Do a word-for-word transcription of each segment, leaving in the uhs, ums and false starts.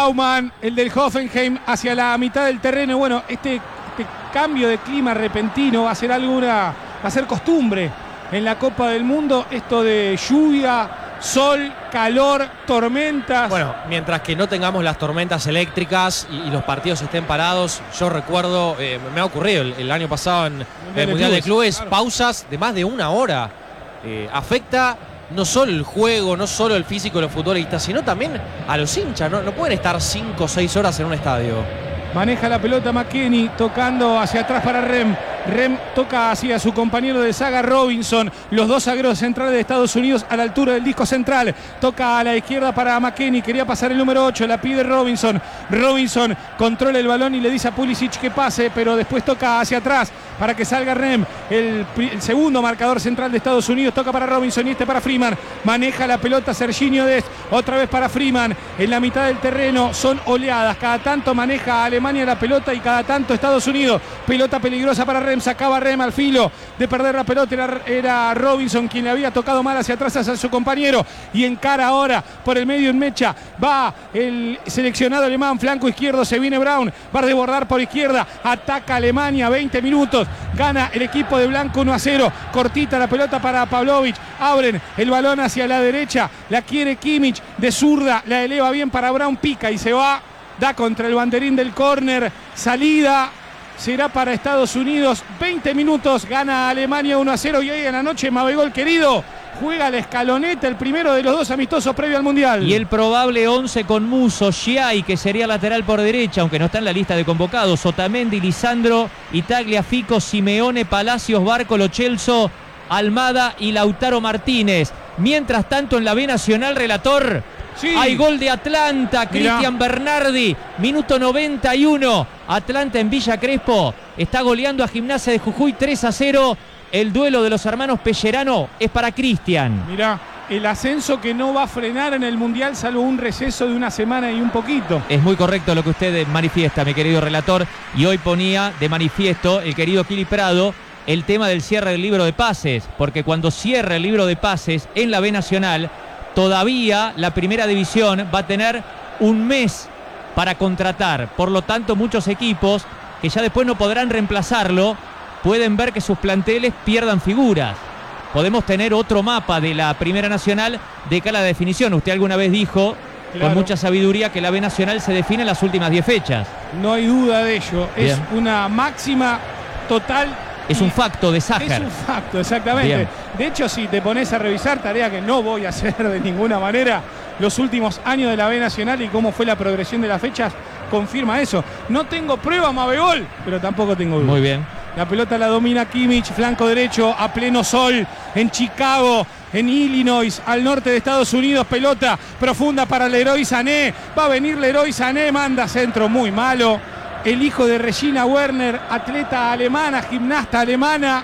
Baumann, el del Hoffenheim, hacia la mitad del terreno. Bueno, este, este cambio de clima repentino va a ser alguna, va a ser costumbre en la Copa del Mundo. Esto de lluvia, sol, calor, tormentas. Bueno, mientras que no tengamos las tormentas eléctricas y, y los partidos estén parados, yo recuerdo, eh, me ha ocurrido el, el año pasado en el Mundial de Clubes, claro, pausas de más de una hora. Eh, afecta no solo el juego, no solo el físico de los futbolistas, sino también a los hinchas. No, no pueden estar cinco o seis horas en un estadio. Maneja la pelota McKennie, tocando hacia atrás para Rem. Rem toca hacia su compañero de saga Robinson. Los dos zagueros centrales de Estados Unidos a la altura del disco central. Toca a la izquierda para McKennie. Quería pasar el número ocho, la pide Robinson. Robinson controla el balón y le dice a Pulisic que pase, pero después toca hacia atrás para que salga Rem. El, el segundo marcador central de Estados Unidos toca para Robinson y este para Freeman. Maneja la pelota Serginho Dest. Otra vez para Freeman. En la mitad del terreno son oleadas. Cada tanto maneja Alemania la pelota y cada tanto Estados Unidos. Pelota peligrosa para Rem. Sacaba Rem al filo de perder la pelota. Era, era Robinson quien le había tocado mal hacia atrás hacia su compañero. Y encara ahora por el medio en mecha. Va el seleccionado alemán. Flanco izquierdo. Se viene Brown. Va a desbordar por izquierda. Ataca Alemania. veinte minutos. Gana el equipo de blanco uno a cero. Cortita la pelota para Pavlovic. Abren el balón hacia la derecha. La quiere Kimmich de zurda. La eleva bien para Brown. Pica y se va. Da contra el banderín del córner. Salida. Será para Estados Unidos. veinte minutos. Gana Alemania uno a cero. Y hoy en la noche, Mabegol querido, juega la escaloneta, el primero de los dos amistosos previo al Mundial. Y el probable once con Musso, Schiai, que sería lateral por derecha, aunque no está en la lista de convocados. Otamendi, Lisandro, Tagliafico, Simeone, Palacios, Barco, Lo Celso, Almada y Lautaro Martínez. Mientras tanto, en la B Nacional, relator, sí, hay gol de Atlanta, Cristian Bernardi, minuto noventa y uno. Atlanta en Villa Crespo está goleando a Gimnasia de Jujuy tres a cero. El duelo de los hermanos Pellerano es para Cristian. Mirá, el ascenso que no va a frenar en el Mundial salvo un receso de una semana y un poquito. Es muy correcto lo que usted manifiesta, mi querido relator. Y hoy ponía de manifiesto el querido Kili Prado el tema del cierre del libro de pases. Porque cuando cierre el libro de pases en la B Nacional, todavía la primera división va a tener un mes para contratar. Por lo tanto, muchos equipos que ya después no podrán reemplazarlo pueden ver que sus planteles pierdan figuras. Podemos tener otro mapa de la Primera Nacional de cara a la definición. Usted alguna vez dijo, claro, con mucha sabiduría, que la B Nacional se define en las últimas diez fechas. No hay duda de ello. Bien. Es una máxima total. Es un facto de Sájar. Es un facto, exactamente. Bien. De hecho, si te pones a revisar, tarea que no voy a hacer de ninguna manera, los últimos años de la B Nacional y cómo fue la progresión de las fechas, confirma eso. No tengo prueba, Mabegol, pero tampoco tengo duda. Muy bien. La pelota la domina Kimmich, flanco derecho, a pleno sol, en Chicago, en Illinois, al norte de Estados Unidos. Pelota profunda para Leroy Sané. Va a venir Leroy Sané, manda centro muy malo. El hijo de Regina Werner, atleta alemana, gimnasta alemana.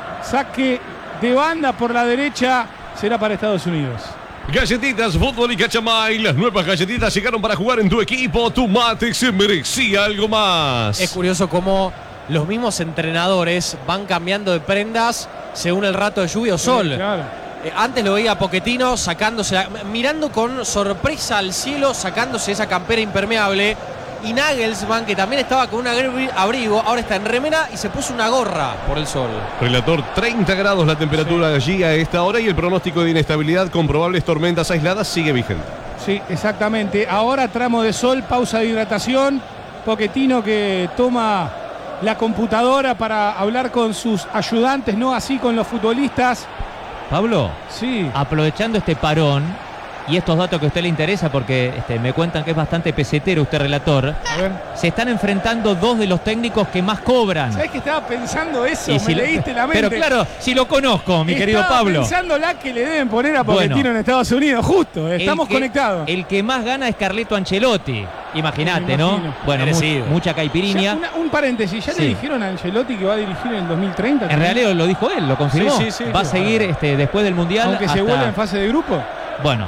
Saque de banda por la derecha, será para Estados Unidos. Galletitas, fútbol y cachamay. Las nuevas galletitas llegaron para jugar en tu equipo. Tu mate se merecía algo más. Es curioso cómo los mismos entrenadores van cambiando de prendas según el rato de lluvia o sol. Sí, claro. eh, antes lo veía a Pochettino sacándose, la, mirando con sorpresa al cielo, sacándose esa campera impermeable. Y Nagelsmann, que también estaba con un abrigo, ahora está en remera y se puso una gorra por el sol. Relator, treinta grados la temperatura de allí a esta hora y el pronóstico de inestabilidad con probables tormentas aisladas sigue vigente. Sí, exactamente. Ahora tramo de sol, pausa de hidratación. Pochettino que toma la computadora para hablar con sus ayudantes, no así con los futbolistas. Pablo, sí, aprovechando este parón y estos datos que a usted le interesa, porque este, me cuentan que es bastante pesetero usted, relator. A ver. Se están enfrentando dos de los técnicos que más cobran. ¿Sabés que estaba pensando eso? Y Me si leíste lo, la mente. Pero claro, si lo conozco, mi estaba querido Pablo. Pensando la que le deben poner a Pochettino bueno, en Estados Unidos, justo. Estamos que, conectados. El que más gana es Carleto Ancelotti. Imagínate, ¿no? Bueno, mu mucha caipirinha. Una, un paréntesis, ¿ya sí. le dijeron a Ancelotti que va a dirigir en el dos mil treinta? En realidad lo dijo él, lo confirmó. Sí, sí, sí, va a seguir este, después del Mundial. Aunque hasta... se vuelva en fase de grupo. Bueno,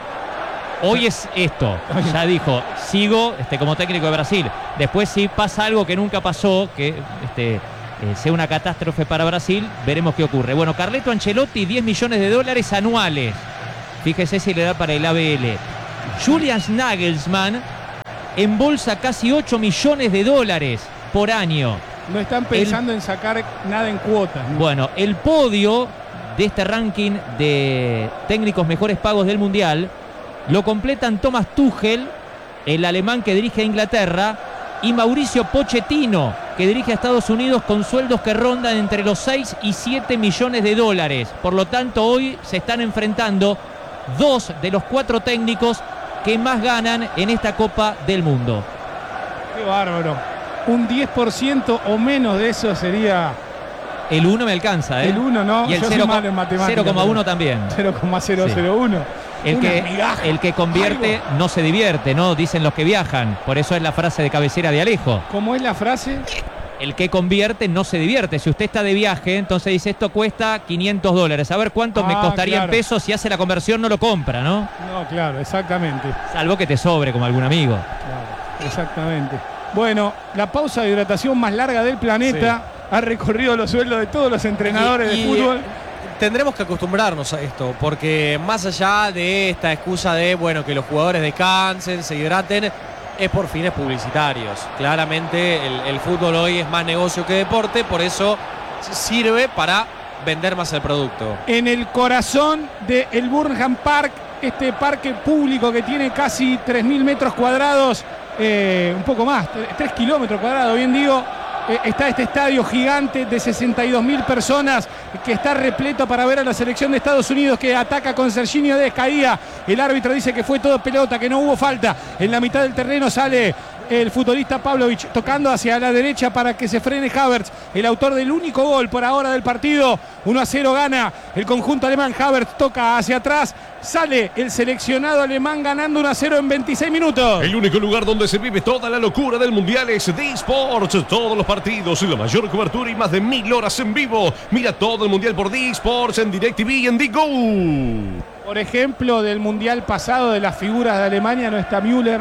hoy es esto. Ya dijo, sigo este, como técnico de Brasil. Después, si pasa algo que nunca pasó, que este, eh, sea una catástrofe para Brasil, veremos qué ocurre. Bueno, Carleto Ancelotti, diez millones de dólares anuales. Fíjese si le da para el A B L. Julian Nagelsmann, embolsa casi ocho millones de dólares por año. No están pensando el, en sacar nada en cuotas, ¿no? Bueno, el podio de este ranking de técnicos mejores pagos del Mundial lo completan Thomas Tuchel, el alemán que dirige a Inglaterra, y Mauricio Pochettino, que dirige a Estados Unidos, con sueldos que rondan entre los seis y siete millones de dólares. Por lo tanto, hoy se están enfrentando dos de los cuatro técnicos que más ganan en esta Copa del Mundo. Qué bárbaro. Un diez por ciento o menos de eso sería... El uno me alcanza, ¿eh? El uno no, y el yo cero, soy malo en matemáticas. cero coma uno también. cero coma cero cero uno. Sí. El que, el que convierte algo. No se divierte, ¿no? Dicen los que viajan. Por eso es la frase de cabecera de Alejo. ¿Cómo es la frase? El que convierte no se divierte. Si usted está de viaje, entonces dice, esto cuesta quinientos dólares. A ver cuánto ah, me costaría claro. en pesos. Si hace la conversión no lo compra, ¿no? No, claro, exactamente. Salvo que te sobre como algún amigo. Claro, exactamente. Bueno, la pausa de hidratación más larga del planeta sí. ha recorrido los sueldos de todos los entrenadores y, y, de fútbol. Tendremos que acostumbrarnos a esto, porque más allá de esta excusa de, bueno, que los jugadores descansen, se hidraten, es por fines publicitarios. Claramente el, el fútbol hoy es más negocio que deporte, por eso sirve para vender más el producto. En el corazón del Burnham Park, este parque público que tiene casi tres mil metros cuadrados, eh, un poco más, tres kilómetros cuadrados, bien digo, eh, está este estadio gigante de sesenta y dos mil personas que está repleto para ver a la selección de Estados Unidos, que ataca con Serginho Dest. Caía, el árbitro dice que fue todo pelota, que no hubo falta. En la mitad del terreno sale el futbolista Pavlovic tocando hacia la derecha para que se frene Havertz, el autor del único gol por ahora del partido. uno a cero gana el conjunto alemán. Havertz toca hacia atrás, sale el seleccionado alemán ganando uno a cero en veintiséis minutos. El único lugar donde se vive toda la locura del Mundial es D Sports. Todos los partidos y la mayor cobertura y más de mil horas en vivo. Mira todo el Mundial por D Sports en DirecTV y en Digo. Por ejemplo, del Mundial pasado, de las figuras de Alemania, no está Müller.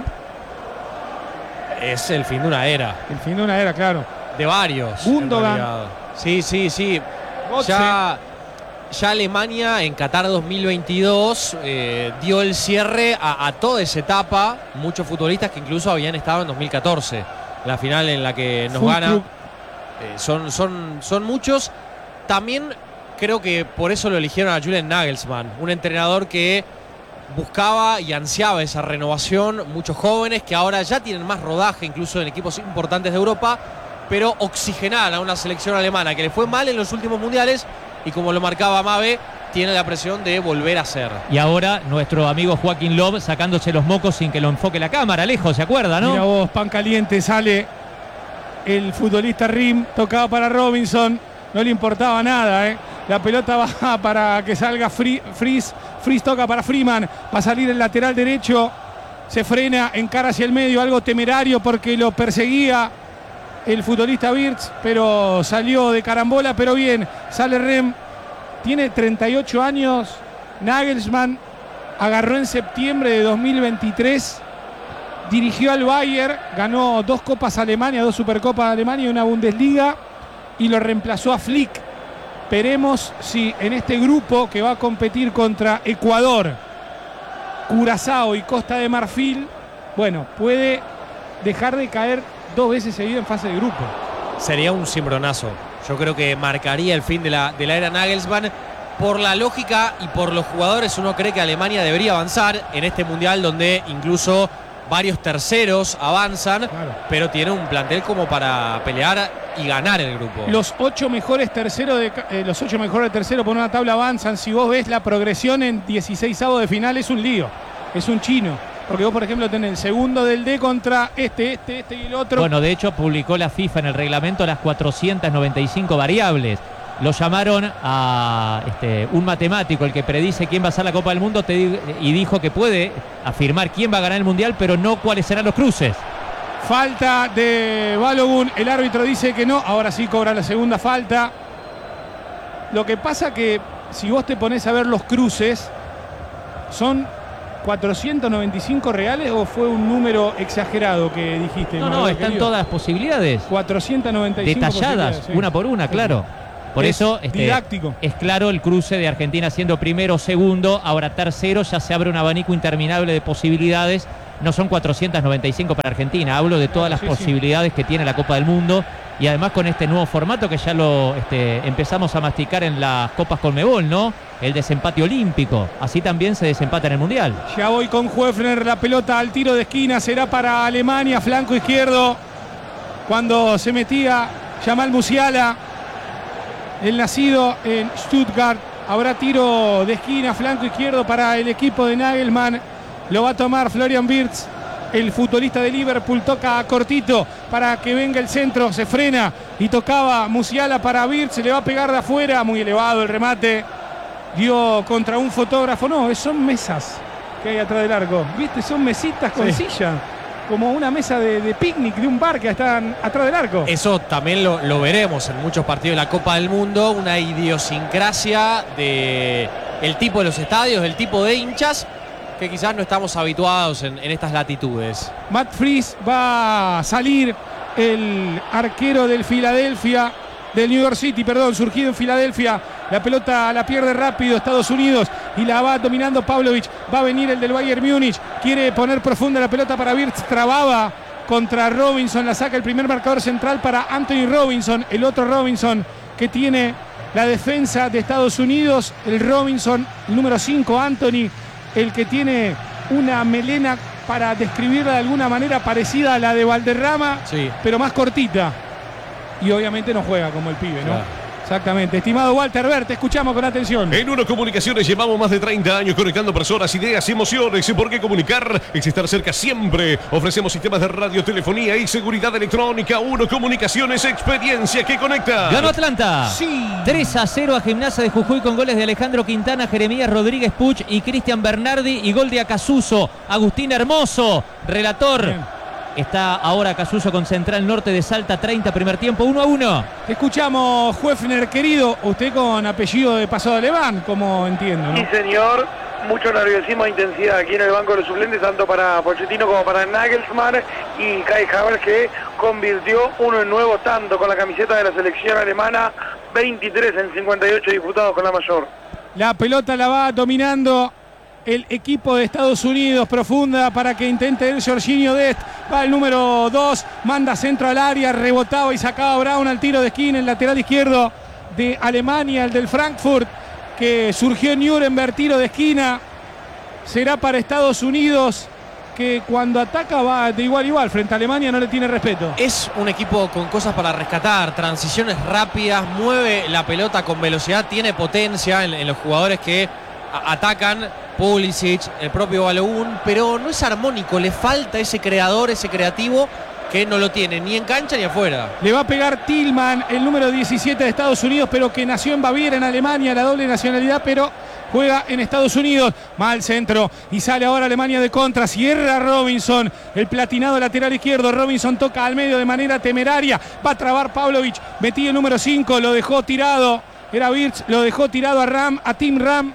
Es el fin de una era. El fin de una era, claro. De varios. Gundogan. Sí, sí, sí. Ya, ya Alemania en Qatar dos mil veintidós eh, dio el cierre a, a toda esa etapa. Muchos futbolistas que incluso habían estado en dos mil catorce. La final en la que nos Full gana. Eh, son, son, son muchos. También creo que por eso lo eligieron a Julian Nagelsmann. Un entrenador que buscaba y ansiaba esa renovación. Muchos jóvenes que ahora ya tienen más rodaje, incluso en equipos importantes de Europa, pero oxigenar a una selección alemana que le fue mal en los últimos mundiales y, como lo marcaba Mabe, tiene la presión de volver a ser. Y ahora nuestro amigo Joaquín Löw sacándose los mocos sin que lo enfoque la cámara. Alejo, ¿se acuerda, no? Mira vos, pan caliente, sale el futbolista Rim, tocado para Robinson, no le importaba nada, ¿eh? La pelota va para que salga Fries. Fries toca para Freeman. Va a salir el lateral derecho. Se frena, encara hacia el medio. Algo temerario porque lo perseguía el futbolista Wirtz, pero salió de carambola. Pero bien, sale Rem. Tiene treinta y ocho años. Nagelsmann agarró en septiembre de dos mil veintitrés. Dirigió al Bayern. Ganó dos Copas Alemania, dos Supercopas de Alemania y una Bundesliga. Y lo reemplazó a Flick. Veremos si en este grupo que va a competir contra Ecuador, Curazao y Costa de Marfil, bueno, puede dejar de caer dos veces seguidas en fase de grupo. Sería un cimbronazo. Yo creo que marcaría el fin de la, de la era Nagelsmann. Por la lógica y por los jugadores, uno cree que Alemania debería avanzar en este mundial, donde incluso varios terceros avanzan, claro, pero tiene un plantel como para pelear y ganar el grupo. Los ocho mejores terceros de, eh, los ocho mejores terceros por una tabla avanzan. Si vos ves la progresión en dieciseisavos de final, es un lío, es un chino. Porque vos, por ejemplo, tenés el segundo del D contra este, este, este y el otro. Bueno, de hecho, publicó la FIFA en el reglamento las cuatrocientas noventa y cinco variables. Lo llamaron a este, un matemático, el que predice quién va a ser la Copa del Mundo, te, y dijo que puede afirmar quién va a ganar el Mundial, pero no cuáles serán los cruces. Falta de Balogun, el árbitro dice que no, ahora sí cobra la segunda falta. Lo que pasa que si vos te pones a ver los cruces, ¿son cuatrocientos noventa y cinco reales o fue un número exagerado que dijiste? No, no, están todas las posibilidades. cuatrocientos noventa y cinco detalladas, sí, una por una, claro. Por es eso este, didáctico. Es claro el cruce de Argentina siendo primero o segundo, ahora tercero, ya se abre un abanico interminable de posibilidades no son cuatrocientas noventa y cinco para Argentina. Hablo de todas las sí, posibilidades sí. que tiene la Copa del Mundo. Y además con este nuevo formato que ya lo este, empezamos a masticar en las Copas Conmebol, ¿no? El desempate olímpico. Así también se desempata en el Mundial. Ya voy con Höfner, la pelota al tiro de esquina. Será para Alemania, flanco izquierdo. Cuando se metía Jamal Musiala, el nacido en Stuttgart. Habrá tiro de esquina, flanco izquierdo para el equipo de Nagelsmann. Lo va a tomar Florian Wirtz. El futbolista de Liverpool toca cortito para que venga el centro, se frena y tocaba Musiala para Wirtz, se le va a pegar de afuera, muy elevado el remate, dio contra un fotógrafo, no, son mesas que hay atrás del arco, viste, son mesitas con sí. silla, como una mesa de, de picnic de un bar que están atrás del arco. Eso también lo, lo veremos en muchos partidos de la Copa del Mundo, una idiosincrasia de el tipo de los estadios, el tipo de hinchas, que quizás no estamos habituados en, en estas latitudes. Matt Fries va a salir, el arquero del Filadelfia, del New York City, perdón, surgido en Filadelfia. La pelota la pierde rápido Estados Unidos y la va dominando Pavlovic. Va a venir el del Bayern Múnich, quiere poner profunda la pelota para Wirtz, trababa contra Robinson, la saca el primer marcador central para Anthony Robinson, el otro Robinson que tiene la defensa de Estados Unidos, el Robinson, el número cinco, Anthony, el que tiene una melena, para describirla de alguna manera, parecida a la de Valderrama, sí. pero más cortita. Y obviamente no juega como el pibe, ¿no? Claro. Exactamente. Estimado Walter Bert, te escuchamos con atención. En Uno Comunicaciones llevamos más de treinta años conectando personas, ideas y emociones. ¿Y por qué comunicar? Es estar cerca siempre. Ofrecemos sistemas de radio, telefonía y seguridad electrónica. Uno Comunicaciones, experiencia que conecta. Ganó Atlanta. Sí. tres a cero a Gimnasia de Jujuy con goles de Alejandro Quintana, Jeremías Rodríguez Puch y Cristian Bernardi y gol de Acasuso. Agustín Hermoso, relator. Bien. Está ahora Casuso con Central Norte de Salta, treinta primer tiempo, uno a uno. Te escuchamos, Höfner, querido. Usted con apellido de pasado alemán, como entiendo, ¿no? Sí, señor. Mucho nerviosismo e intensidad aquí en el banco de los suplentes, tanto para Pochettino como para Nagelsmann. Y Kai Havertz, que convirtió uno en nuevo tanto con la camiseta de la selección alemana. veintitrés en cincuenta y ocho disputados con la mayor. La pelota la va dominando el equipo de Estados Unidos, profunda para que intente el Jorginho Dest. Va el número dos, manda centro al área, rebotaba y sacaba Brown al tiro de esquina, el lateral izquierdo de Alemania, el del Frankfurt, que surgió en Nuremberg, tiro de esquina. Será para Estados Unidos, que cuando ataca va de igual a igual, frente a Alemania no le tiene respeto. Es un equipo con cosas para rescatar, transiciones rápidas, mueve la pelota con velocidad, tiene potencia en, en los jugadores que atacan, Pulisic, el propio Balogun, pero no es armónico, le falta ese creador, ese creativo que no lo tiene ni en cancha ni afuera. Le va a pegar Tillman, el número diecisiete de Estados Unidos, pero que nació en Baviera, en Alemania, la doble nacionalidad, pero juega en Estados Unidos. Mal centro y sale ahora Alemania de contra, cierra Robinson, el platinado lateral izquierdo. Robinson toca al medio de manera temeraria, va a trabar Pavlovic, metí el número cinco, lo dejó tirado, era Wirtz, lo dejó tirado a Ram, a Tim Ram,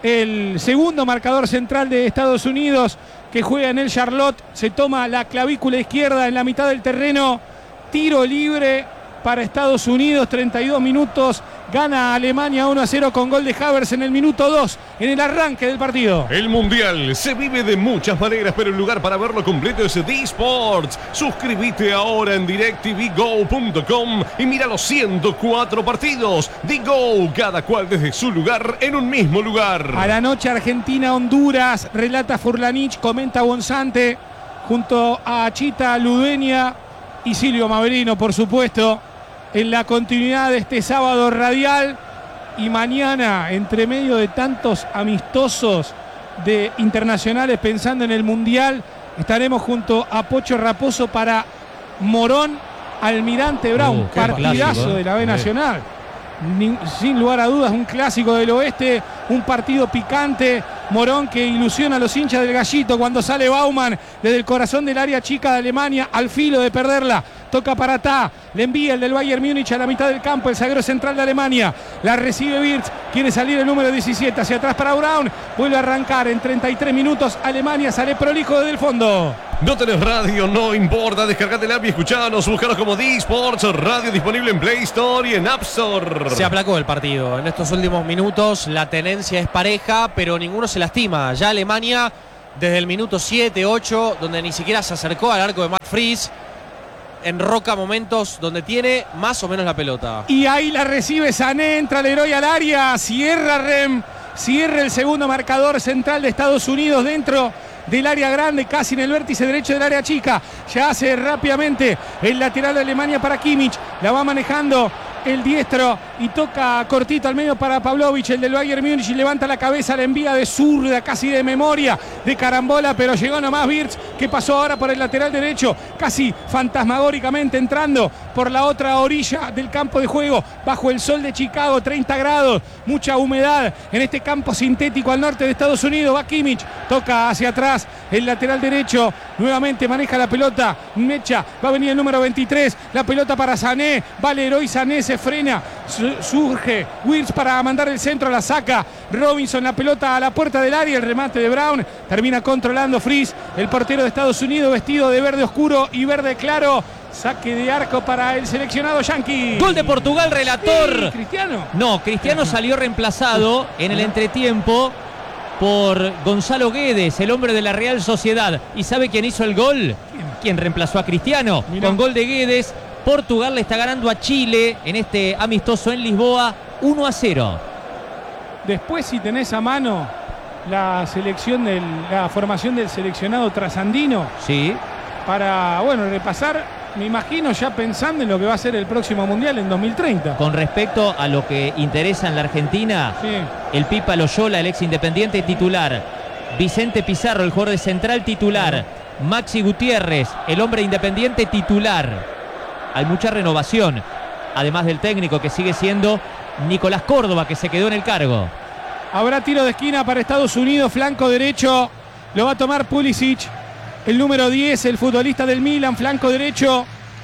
el segundo marcador central de Estados Unidos, que juega en el Charlotte. Se toma la clavícula izquierda en la mitad del terreno. Tiro libre para Estados Unidos, treinta y dos minutos. Gana Alemania uno a cero con gol de Havertz en el minuto dos, en el arranque del partido. El Mundial se vive de muchas maneras, pero el lugar para verlo completo es D Sports. Suscríbete ahora en direct t v go punto com y mira los ciento cuatro partidos. D-Go, cada cual desde su lugar en un mismo lugar. A la noche Argentina-Honduras, relata Furlanich, comenta Bonzante, junto a Chita Ludueña y Silvio Maverino, por supuesto, en la continuidad de este sábado radial. Y mañana, entre medio de tantos amistosos de internacionales pensando en el Mundial, estaremos junto a Pocho Raposo para Morón Almirante Brown, uh, partidazo clásico, ¿eh? de la B Nacional. Ni, sin lugar a dudas, un clásico del oeste, un partido picante. Morón que ilusiona a los hinchas del Gallito cuando sale Baumann desde el corazón del área chica de Alemania, al filo de perderla. Toca para Atá, le envía el del Bayern Múnich a la mitad del campo, el zaguero central de Alemania. La recibe Wirtz, quiere salir el número diecisiete, hacia atrás para Brown. Vuelve a arrancar en treinta y tres minutos. Alemania sale prolijo desde el fondo. No tenés radio, no importa, descargate el app y escuchanos, buscanos como D Sports Radio, disponible en Play Store y en App Store. Se aplacó el partido. En estos últimos minutos la tenencia es pareja, pero ninguno se lastima. Ya Alemania desde el minuto siete, ocho, donde ni siquiera se acercó al arco de Matt Fries. Enroca momentos donde tiene más o menos la pelota. Y ahí la recibe Sané, entra Leroy al área, cierra Rem, cierra el segundo marcador central de Estados Unidos dentro del área grande, casi en el vértice derecho del área chica. Ya hace rápidamente el lateral de Alemania para Kimmich, la va manejando el diestro y toca cortito al medio para Pavlovic, el del Bayern Múnich, y levanta la cabeza, la envía de zurda, casi de memoria, de carambola, pero llegó nomás Wirtz, que pasó ahora por el lateral derecho, casi fantasmagóricamente entrando por la otra orilla del campo de juego, bajo el sol de Chicago, treinta grados, mucha humedad en este campo sintético al norte de Estados Unidos. Va Kimmich, toca hacia atrás el lateral derecho, nuevamente maneja la pelota Mecha, va a venir el número veintitrés, la pelota para Sané, va Leroy Sané, se frena, surge Wirtz para mandar el centro, la saca Robinson, la pelota a la puerta del área, el remate de Brown, termina controlando Fries, el portero de Estados Unidos, vestido de verde oscuro y verde claro. Saque de arco para el seleccionado yanqui. Gol de Portugal, relator. Sí, Cristiano. No, Cristiano salió reemplazado en el entretiempo por Gonzalo Guedes, el hombre de la Real Sociedad. ¿Y sabe quién hizo el gol? ¿Quién reemplazó a Cristiano? Mirá. Con gol de Guedes, Portugal le está ganando a Chile en este amistoso en Lisboa, uno a cero. Después, si tenés a mano la selección del, la formación del seleccionado trasandino. Sí. Para, bueno, repasar, me imagino ya pensando en lo que va a ser el próximo Mundial en dos mil treinta. Con respecto a lo que interesa en la Argentina, sí. El Pipa Loyola, el ex Independiente, titular. Vicente Pizarro, el jugador de central, titular. Uh-huh. Maxi Gutiérrez, el hombre Independiente, titular. Hay mucha renovación, además del técnico que sigue siendo Nicolás Córdoba, que se quedó en el cargo. Habrá tiro de esquina para Estados Unidos, flanco derecho, lo va a tomar Pulisic. El número diez, el futbolista del Milan, flanco derecho.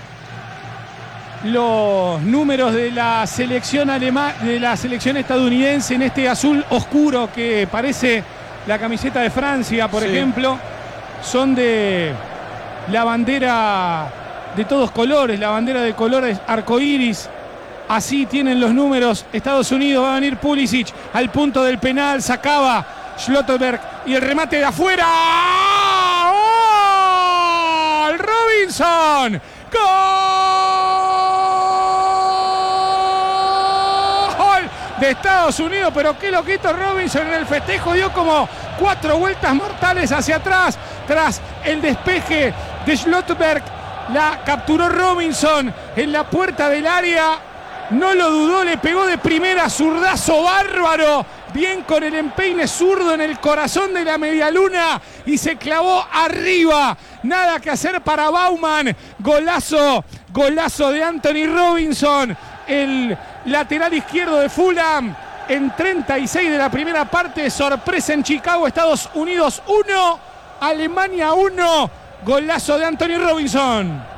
Los números de la selección alemana, de la selección estadounidense en este azul oscuro que parece la camiseta de Francia, por sí. ejemplo, son de la bandera de todos colores, la bandera de colores arcoíris. Así tienen los números Estados Unidos. Va a venir Pulisic al punto del penal, sacaba Schlotterberg y el remate de afuera. Robinson, gol de Estados Unidos, pero qué loquito Robinson en el festejo, dio como cuatro vueltas mortales hacia atrás tras el despeje de Schlotterberg, la capturó Robinson en la puerta del área, no lo dudó, le pegó de primera, zurdazo bárbaro, bien con el empeine zurdo en el corazón de la medialuna y se clavó arriba. Nada que hacer para Baumann. Golazo, golazo de Anthony Robinson, el lateral izquierdo de Fulham. En treinta y seis de la primera parte, sorpresa en Chicago, Estados Unidos uno, Alemania uno. Golazo de Anthony Robinson.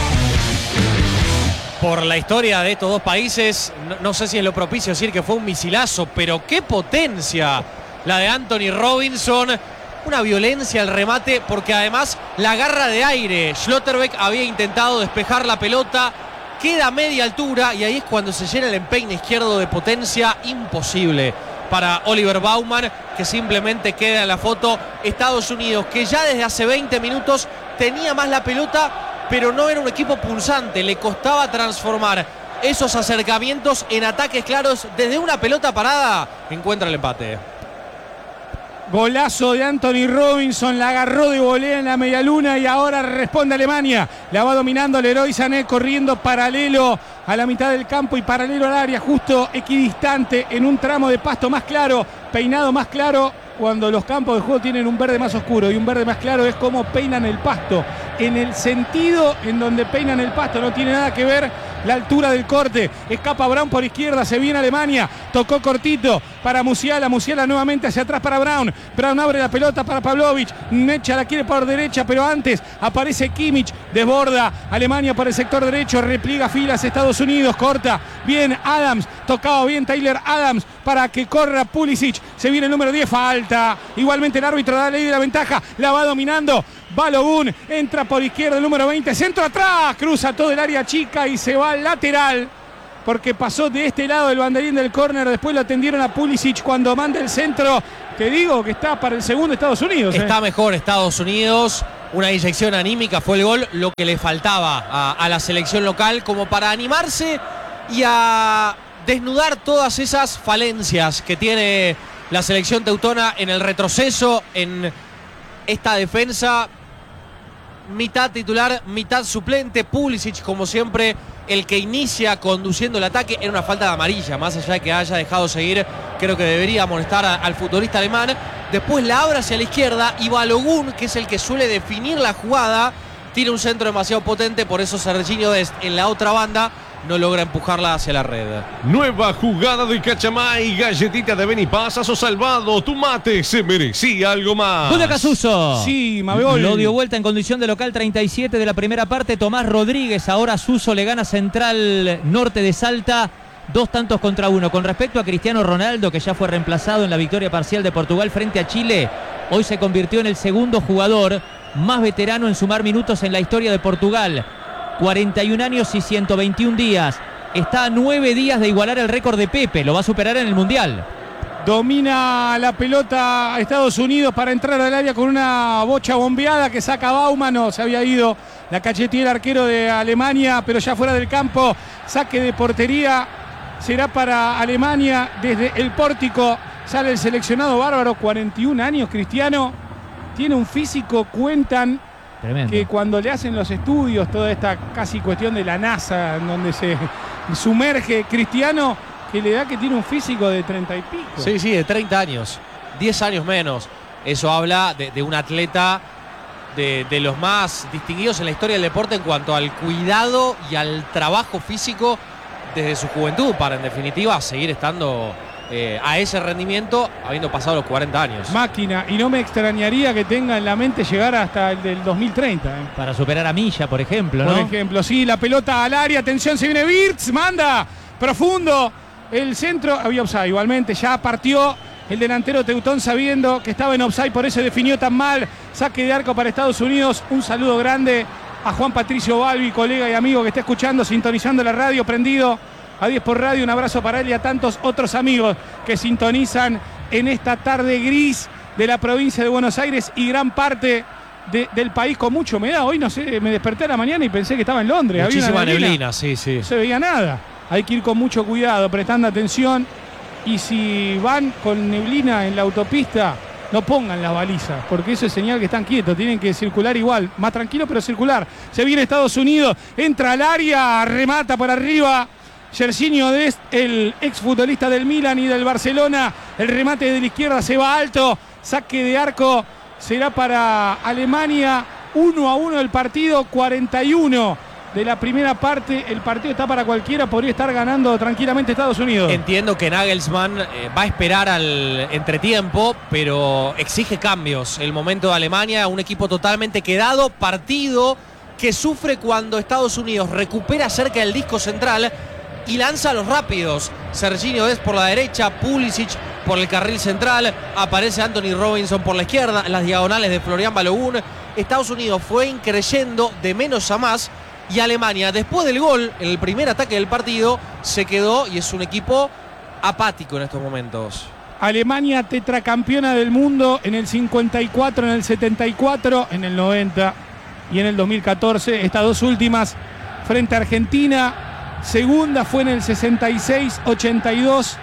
Por la historia de estos dos países, no, no sé si es lo propicio decir que fue un misilazo, pero qué potencia la de Anthony Robinson. Una violencia al remate, porque además la garra de aire. Schlotterbeck había intentado despejar la pelota, queda a media altura y ahí es cuando se llena el empeine izquierdo de potencia. Imposible para Oliver Baumann, que simplemente queda en la foto. Estados Unidos, que ya desde hace veinte minutos tenía más la pelota, pero no era un equipo pulsante, le costaba transformar esos acercamientos en ataques claros. Desde una pelota parada encuentra el empate. Golazo de Anthony Robinson, la agarró de volea en la medialuna y ahora responde Alemania. La va dominando Leroy Sané, corriendo paralelo a la mitad del campo y paralelo al área, justo equidistante en un tramo de pasto más claro, peinado más claro. Cuando los campos de juego tienen un verde más oscuro y un verde más claro, es como peinan el pasto. En el sentido en donde peinan el pasto no tiene nada que ver la altura del corte. Escapa Brown por izquierda, se viene Alemania, tocó cortito para Musiala, Musiala nuevamente hacia atrás para Brown. Brown abre la pelota para Pavlovic, Mecha la quiere por derecha, pero antes aparece Kimmich, desborda Alemania por el sector derecho, repliega filas Estados Unidos, corta bien Adams, tocado bien Tyler Adams para que corra Pulisic, se viene el número diez, falta, igualmente el árbitro da la ley de la ventaja, la va dominando Balogun, entra por izquierda el número veinte, centro atrás, cruza todo el área chica y se va al lateral, porque pasó de este lado del banderín del córner, después lo atendieron a Pulisic cuando manda el centro te digo que está para el segundo Estados Unidos. Está eh. mejor Estados Unidos. Una inyección anímica fue el gol, lo que le faltaba a, a la selección local como para animarse y a desnudar todas esas falencias que tiene la selección teutona en el retroceso, en esta defensa. Mitad titular, mitad suplente. Pulisic, como siempre, el que inicia conduciendo el ataque. Era una falta de amarilla, más allá de que haya dejado seguir, creo que debería amonestar a, al futbolista alemán. Después la abre hacia la izquierda y Balogun, que es el que suele definir la jugada, tira un centro demasiado potente, por eso Serginho Dest en la otra banda no logra empujarla hacia la red. Nueva jugada de Cachamay, galletita de Benipasazo salvado. Tu mate se merecía algo más. Gol de Casuso. Sí, Mabegol. Lo dio vuelta en condición de local, treinta y siete de la primera parte. Tomás Rodríguez, ahora Suso le gana Central Norte de Salta. Dos tantos contra uno. Con respecto a Cristiano Ronaldo, que ya fue reemplazado en la victoria parcial de Portugal frente a Chile, hoy se convirtió en el segundo jugador más veterano en sumar minutos en la historia de Portugal. cuarenta y un años y ciento veintiún días. Está a nueve días de igualar el récord de Pepe. Lo va a superar en el Mundial. Domina la pelota Estados Unidos para entrar al área con una bocha bombeada que saca Baumann. No, se había ido la cachetea el arquero de Alemania, pero ya fuera del campo. Saque de portería. Será para Alemania desde el pórtico. Sale el seleccionado bárbaro. cuarenta y un años, Cristiano. Tiene un físico, cuentan, Tremendo. que cuando le hacen los estudios, toda esta casi cuestión de la NASA, en donde se sumerge Cristiano, que le da que tiene un físico de treinta y pico. Sí, sí, de treinta años. diez años menos. Eso habla de, de un atleta de, de los más distinguidos en la historia del deporte en cuanto al cuidado y al trabajo físico desde su juventud, para en definitiva seguir estando eh, a ese rendimiento habiendo pasado los cuarenta años. Máquina, y no me extrañaría que tenga en la mente llegar hasta el del dos mil treinta. ¿eh? Para superar a Milla, por ejemplo, Por ¿no? ejemplo, sí, la pelota al área, atención, se viene Wirtz, manda, profundo, el centro, había offside igualmente, ya partió el delantero teutón sabiendo que estaba en offside, por eso definió tan mal. Saque de arco para Estados Unidos. Un saludo grande a Juan Patricio Balbi, colega y amigo que está escuchando, sintonizando la radio, prendido a diez por radio. Un abrazo para él y a tantos otros amigos que sintonizan en esta tarde gris de la provincia de Buenos Aires y gran parte de, del país con mucha humedad. Hoy no sé, me desperté a la mañana y pensé que estaba en Londres. Muchísima Había una neblina. neblina, sí, sí. no se veía nada. Hay que ir con mucho cuidado, prestando atención. Y si van con neblina en la autopista, no pongan las balizas, porque eso es señal que están quietos. Tienen que circular igual, más tranquilo, pero circular. Se viene Estados Unidos, entra al área, remata por arriba Serginho Dest, el exfutbolista del Milan y del Barcelona. El remate de la izquierda se va alto. Saque de arco será para Alemania. uno a uno el partido, cuarenta y uno de la primera parte. El partido está para cualquiera, podría estar ganando tranquilamente Estados Unidos. Entiendo que Nagelsmann eh, va a esperar al entretiempo, pero exige cambios. El momento de Alemania, un equipo totalmente quedado, partido que sufre cuando Estados Unidos recupera cerca del disco central y lanza a los rápidos. Serginho Dest por la derecha, Pulisic por el carril central, aparece Anthony Robinson por la izquierda, las diagonales de Florian Balogun. Estados Unidos fue increyendo de menos a más y Alemania, después del gol, en el primer ataque del partido, se quedó y es un equipo apático en estos momentos. Alemania tetracampeona del mundo en el cincuenta y cuatro, en el setenta y cuatro, en el noventa y en el dos mil catorce. Estas dos últimas frente a Argentina. Segunda fue en el sesenta y seis, ochenta y dos.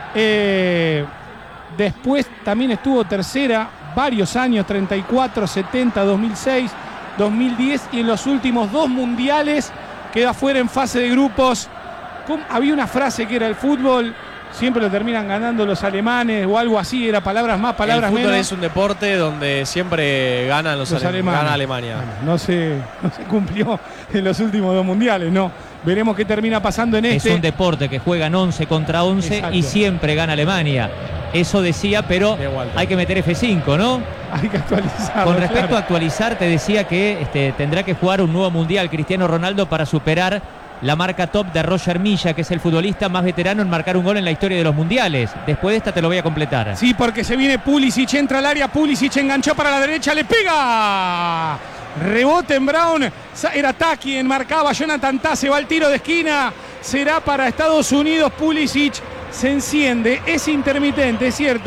Eh, después también estuvo tercera varios años, treinta y cuatro, setenta, dos mil seis, dos mil diez y en los últimos dos mundiales queda fuera en fase de grupos. Había una frase que era: el fútbol siempre lo terminan ganando los alemanes o algo así, era palabras más, palabras menos. El fútbol es un deporte donde siempre ganan los, los ale alemanes. Gana Alemania. Bueno, no, se, no se cumplió en los últimos dos mundiales, no. Veremos qué termina pasando en este. Es un deporte que juegan once contra once. Exacto. Y siempre gana Alemania. Eso decía, pero hay que meter F cinco, ¿no? Hay que actualizar. Con respecto claro. a actualizar, te decía que este, tendrá que jugar un nuevo mundial Cristiano Ronaldo para superar la marca top de Roger Milla, que es el futbolista más veterano en marcar un gol en la historia de los mundiales. Después de esta te lo voy a completar. Sí, porque se viene Pulisic, entra al área, Pulisic enganchó para la derecha, le pega. Rebote en Brown, era Taki, enmarcaba Jonathan Tah, se va al tiro de esquina, será para Estados Unidos. Pulisic se enciende, es intermitente, es cierto,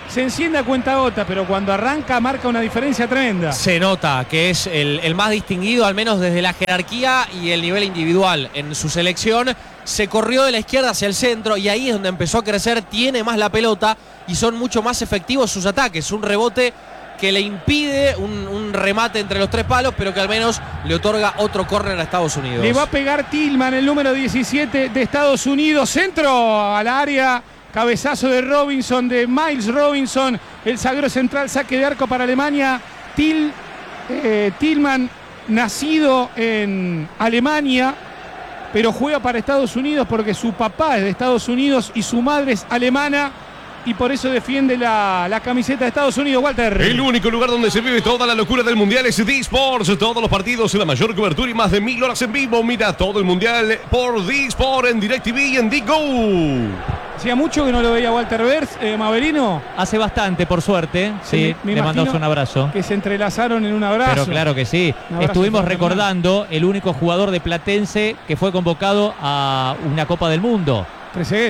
se enciende a cuentagotas, pero cuando arranca marca una diferencia tremenda. Se nota que es el, el más distinguido, al menos desde la jerarquía y el nivel individual en su selección. Se corrió de la izquierda hacia el centro y ahí es donde empezó a crecer, tiene más la pelota y son mucho más efectivos sus ataques. Un rebote que le impide un, un remate entre los tres palos, pero que al menos le otorga otro córner a Estados Unidos. Le va a pegar Tillman, el número diecisiete de Estados Unidos. Centro al área. Cabezazo de Robinson, de Miles Robinson. El zaguero central, saque de arco para Alemania. Till, eh, Tillman, nacido en Alemania, pero juega para Estados Unidos porque su papá es de Estados Unidos y su madre es alemana. Y por eso defiende la, la camiseta de Estados Unidos, Walter. El único lugar donde se vive toda la locura del Mundial es D-Sports. Todos los partidos, la mayor cobertura y más de mil horas en vivo. Mira todo el Mundial por D-Sport en DirecTV y en D-Go. Hacía mucho que no lo veía Walter Vers, eh, Maverino. Hace bastante, por suerte. Sí, me, me le mandamos un abrazo. Que se entrelazaron en un abrazo. Pero claro que sí. Estuvimos recordando el único jugador de Platense que fue convocado a una Copa del Mundo. Trezeguet.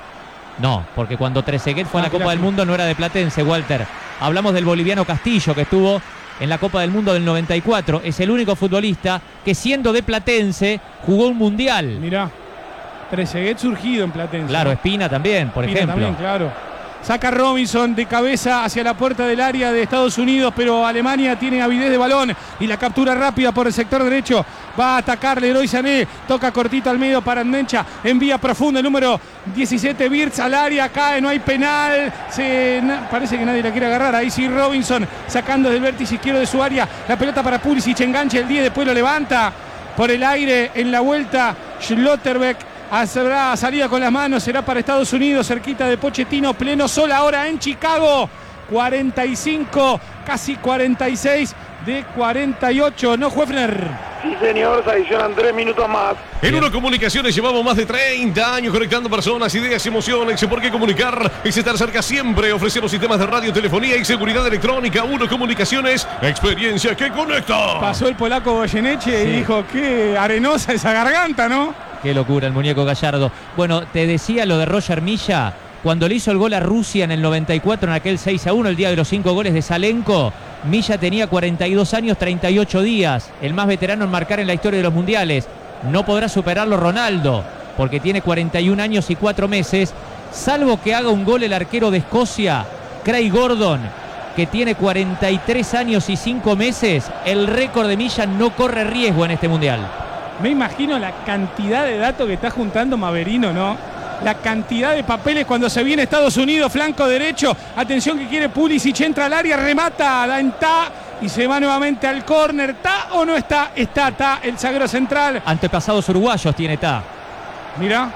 No, porque cuando Trezeguet fue ah, a la Copa del Mundo no era de Platense, Walter. Hablamos del boliviano Castillo, que estuvo en la Copa del Mundo del noventa y cuatro. Es el único futbolista que, siendo de Platense, jugó un mundial. Mirá, Trezeguet surgido en Platense. Claro, Espina también, por Espina ejemplo. También, claro. Saca Robinson de cabeza hacia la puerta del área de Estados Unidos, pero Alemania tiene avidez de balón y la captura rápida por el sector derecho. Va a atacar Leroy Sané, toca cortito al medio para Mencha, envía profundo el número diecisiete Wirtz al área, cae, no hay penal. Se, na, parece que nadie la quiere agarrar. Ahí sí Robinson sacando del vértice izquierdo de su área. La pelota para Pulisic, engancha el diez, después lo levanta por el aire en la vuelta. Schlotterbeck habrá salida con las manos, será para Estados Unidos, cerquita de Pochettino, pleno sol ahora en Chicago. cuarenta y cinco, casi cuarenta y seis de cuarenta y ocho, ¿no, Huefner? Sí, señor, se adicionan tres minutos más. En Uno Comunicaciones llevamos más de treinta años conectando personas, ideas y emociones. ¿Por qué comunicar? Es estar cerca siempre. Ofrecemos sistemas de radio, telefonía y seguridad electrónica. Uno Comunicaciones, experiencia que conecta. Pasó el polaco Goyeneche sí. y dijo, qué arenosa esa garganta, ¿no? Qué locura el muñeco Gallardo. Bueno, te decía lo de Roger Milla. Cuando le hizo el gol a Rusia en el noventa y cuatro, en aquel seis a uno, el día de los cinco goles de Salenko, Milla tenía cuarenta y dos años, treinta y ocho días. El más veterano en marcar en la historia de los mundiales. No podrá superarlo Ronaldo, porque tiene cuarenta y un años y cuatro meses. Salvo que haga un gol el arquero de Escocia, Craig Gordon, que tiene cuarenta y tres años y cinco meses. El récord de Milla no corre riesgo en este mundial. Me imagino la cantidad de datos que está juntando Maverino, ¿no? La cantidad de papeles cuando se viene Estados Unidos, flanco derecho. Atención que quiere Pulisic, entra al área, remata, da en ta y se va nuevamente al córner. ¿Ta o no está? Está, ta, el zaguero central. Antepasados uruguayos tiene ta. Mirá.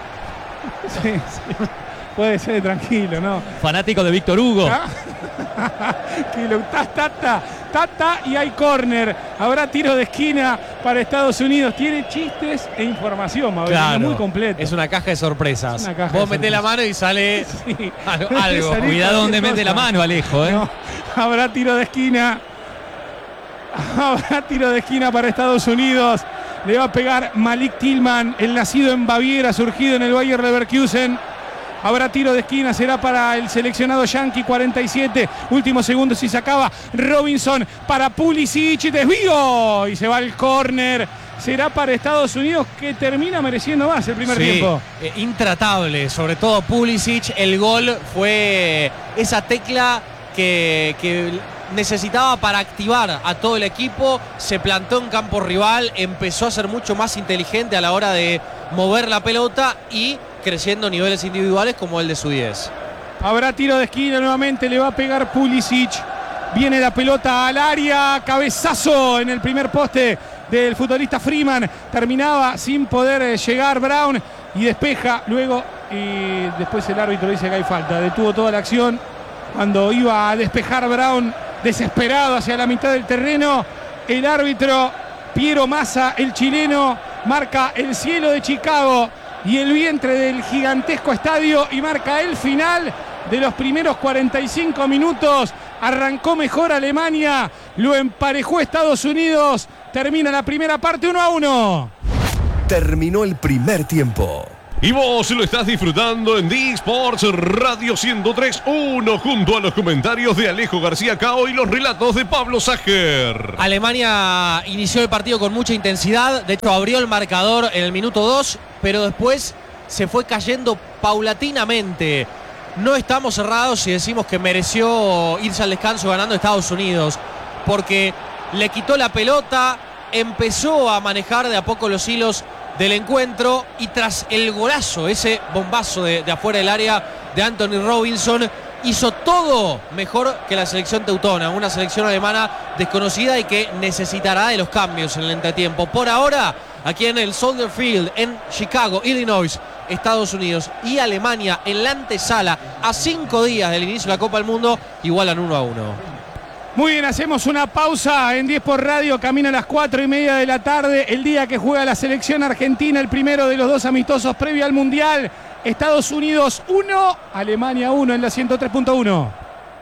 Sí, sí. Puede ser, tranquilo, ¿no? Fanático de Víctor Hugo. Que lo ta, ta, ta, ta, ta, y hay córner. Habrá tiro de esquina para Estados Unidos. Tiene chistes e información, Mauricio, claro, muy completo. Es una caja de sorpresas. Caja Vos de metés la mano y sale sí. algo. Cuidado donde mete la mano, Alejo, ¿eh? No. Habrá tiro de esquina. Habrá tiro de esquina para Estados Unidos. Le va a pegar Malik Tillman, el nacido en Baviera, surgido en el Bayer Leverkusen. Habrá tiro de esquina, será para el seleccionado yankee, cuarenta y siete, último segundo si se acaba. Robinson para Pulisic, desvío y se va al córner. Será para Estados Unidos, que termina mereciendo más el primer sí, tiempo. Eh, intratable, sobre todo Pulisic. El gol fue esa tecla que, que necesitaba para activar a todo el equipo. Se plantó en campo rival, empezó a ser mucho más inteligente a la hora de mover la pelota y creciendo niveles individuales como el de su diez. Habrá tiro de esquina nuevamente, le va a pegar Pulisic. Viene la pelota al área, cabezazo en el primer poste del futbolista Freeman. Terminaba sin poder llegar Brown y despeja luego. Y después el árbitro dice que hay falta. Detuvo toda la acción cuando iba a despejar Brown, desesperado hacia la mitad del terreno. El árbitro Piero Massa, el chileno, marca el cielo de Chicago y el vientre del gigantesco estadio y marca el final de los primeros cuarenta y cinco minutos. Arrancó mejor Alemania, lo emparejó Estados Unidos. Termina la primera parte uno a uno. Terminó el primer tiempo. Y vos lo estás disfrutando en D-Sports Radio ciento tres punto uno junto a los comentarios de Alejo García Cao y los relatos de Pablo Sajer. Alemania inició el partido con mucha intensidad, de hecho abrió el marcador en el minuto dos, pero después se fue cayendo paulatinamente. No estamos cerrados si decimos que mereció irse al descanso ganando Estados Unidos, porque le quitó la pelota, empezó a manejar de a poco los hilos del encuentro y tras el golazo, ese bombazo de, de afuera del área de Anthony Robinson, hizo todo mejor que la selección teutona, una selección alemana desconocida y que necesitará de los cambios en el entretiempo. Por ahora, aquí en el Soldier Field, en Chicago, Illinois, Estados Unidos y Alemania, en la antesala, a cinco días del inicio de la Copa del Mundo, igualan uno a uno. Muy bien, hacemos una pausa en diez por Radio, camino a las cuatro y media de la tarde, el día que juega la selección argentina, el primero de los dos amistosos previo al Mundial. Estados Unidos uno, Alemania uno en la ciento tres punto uno.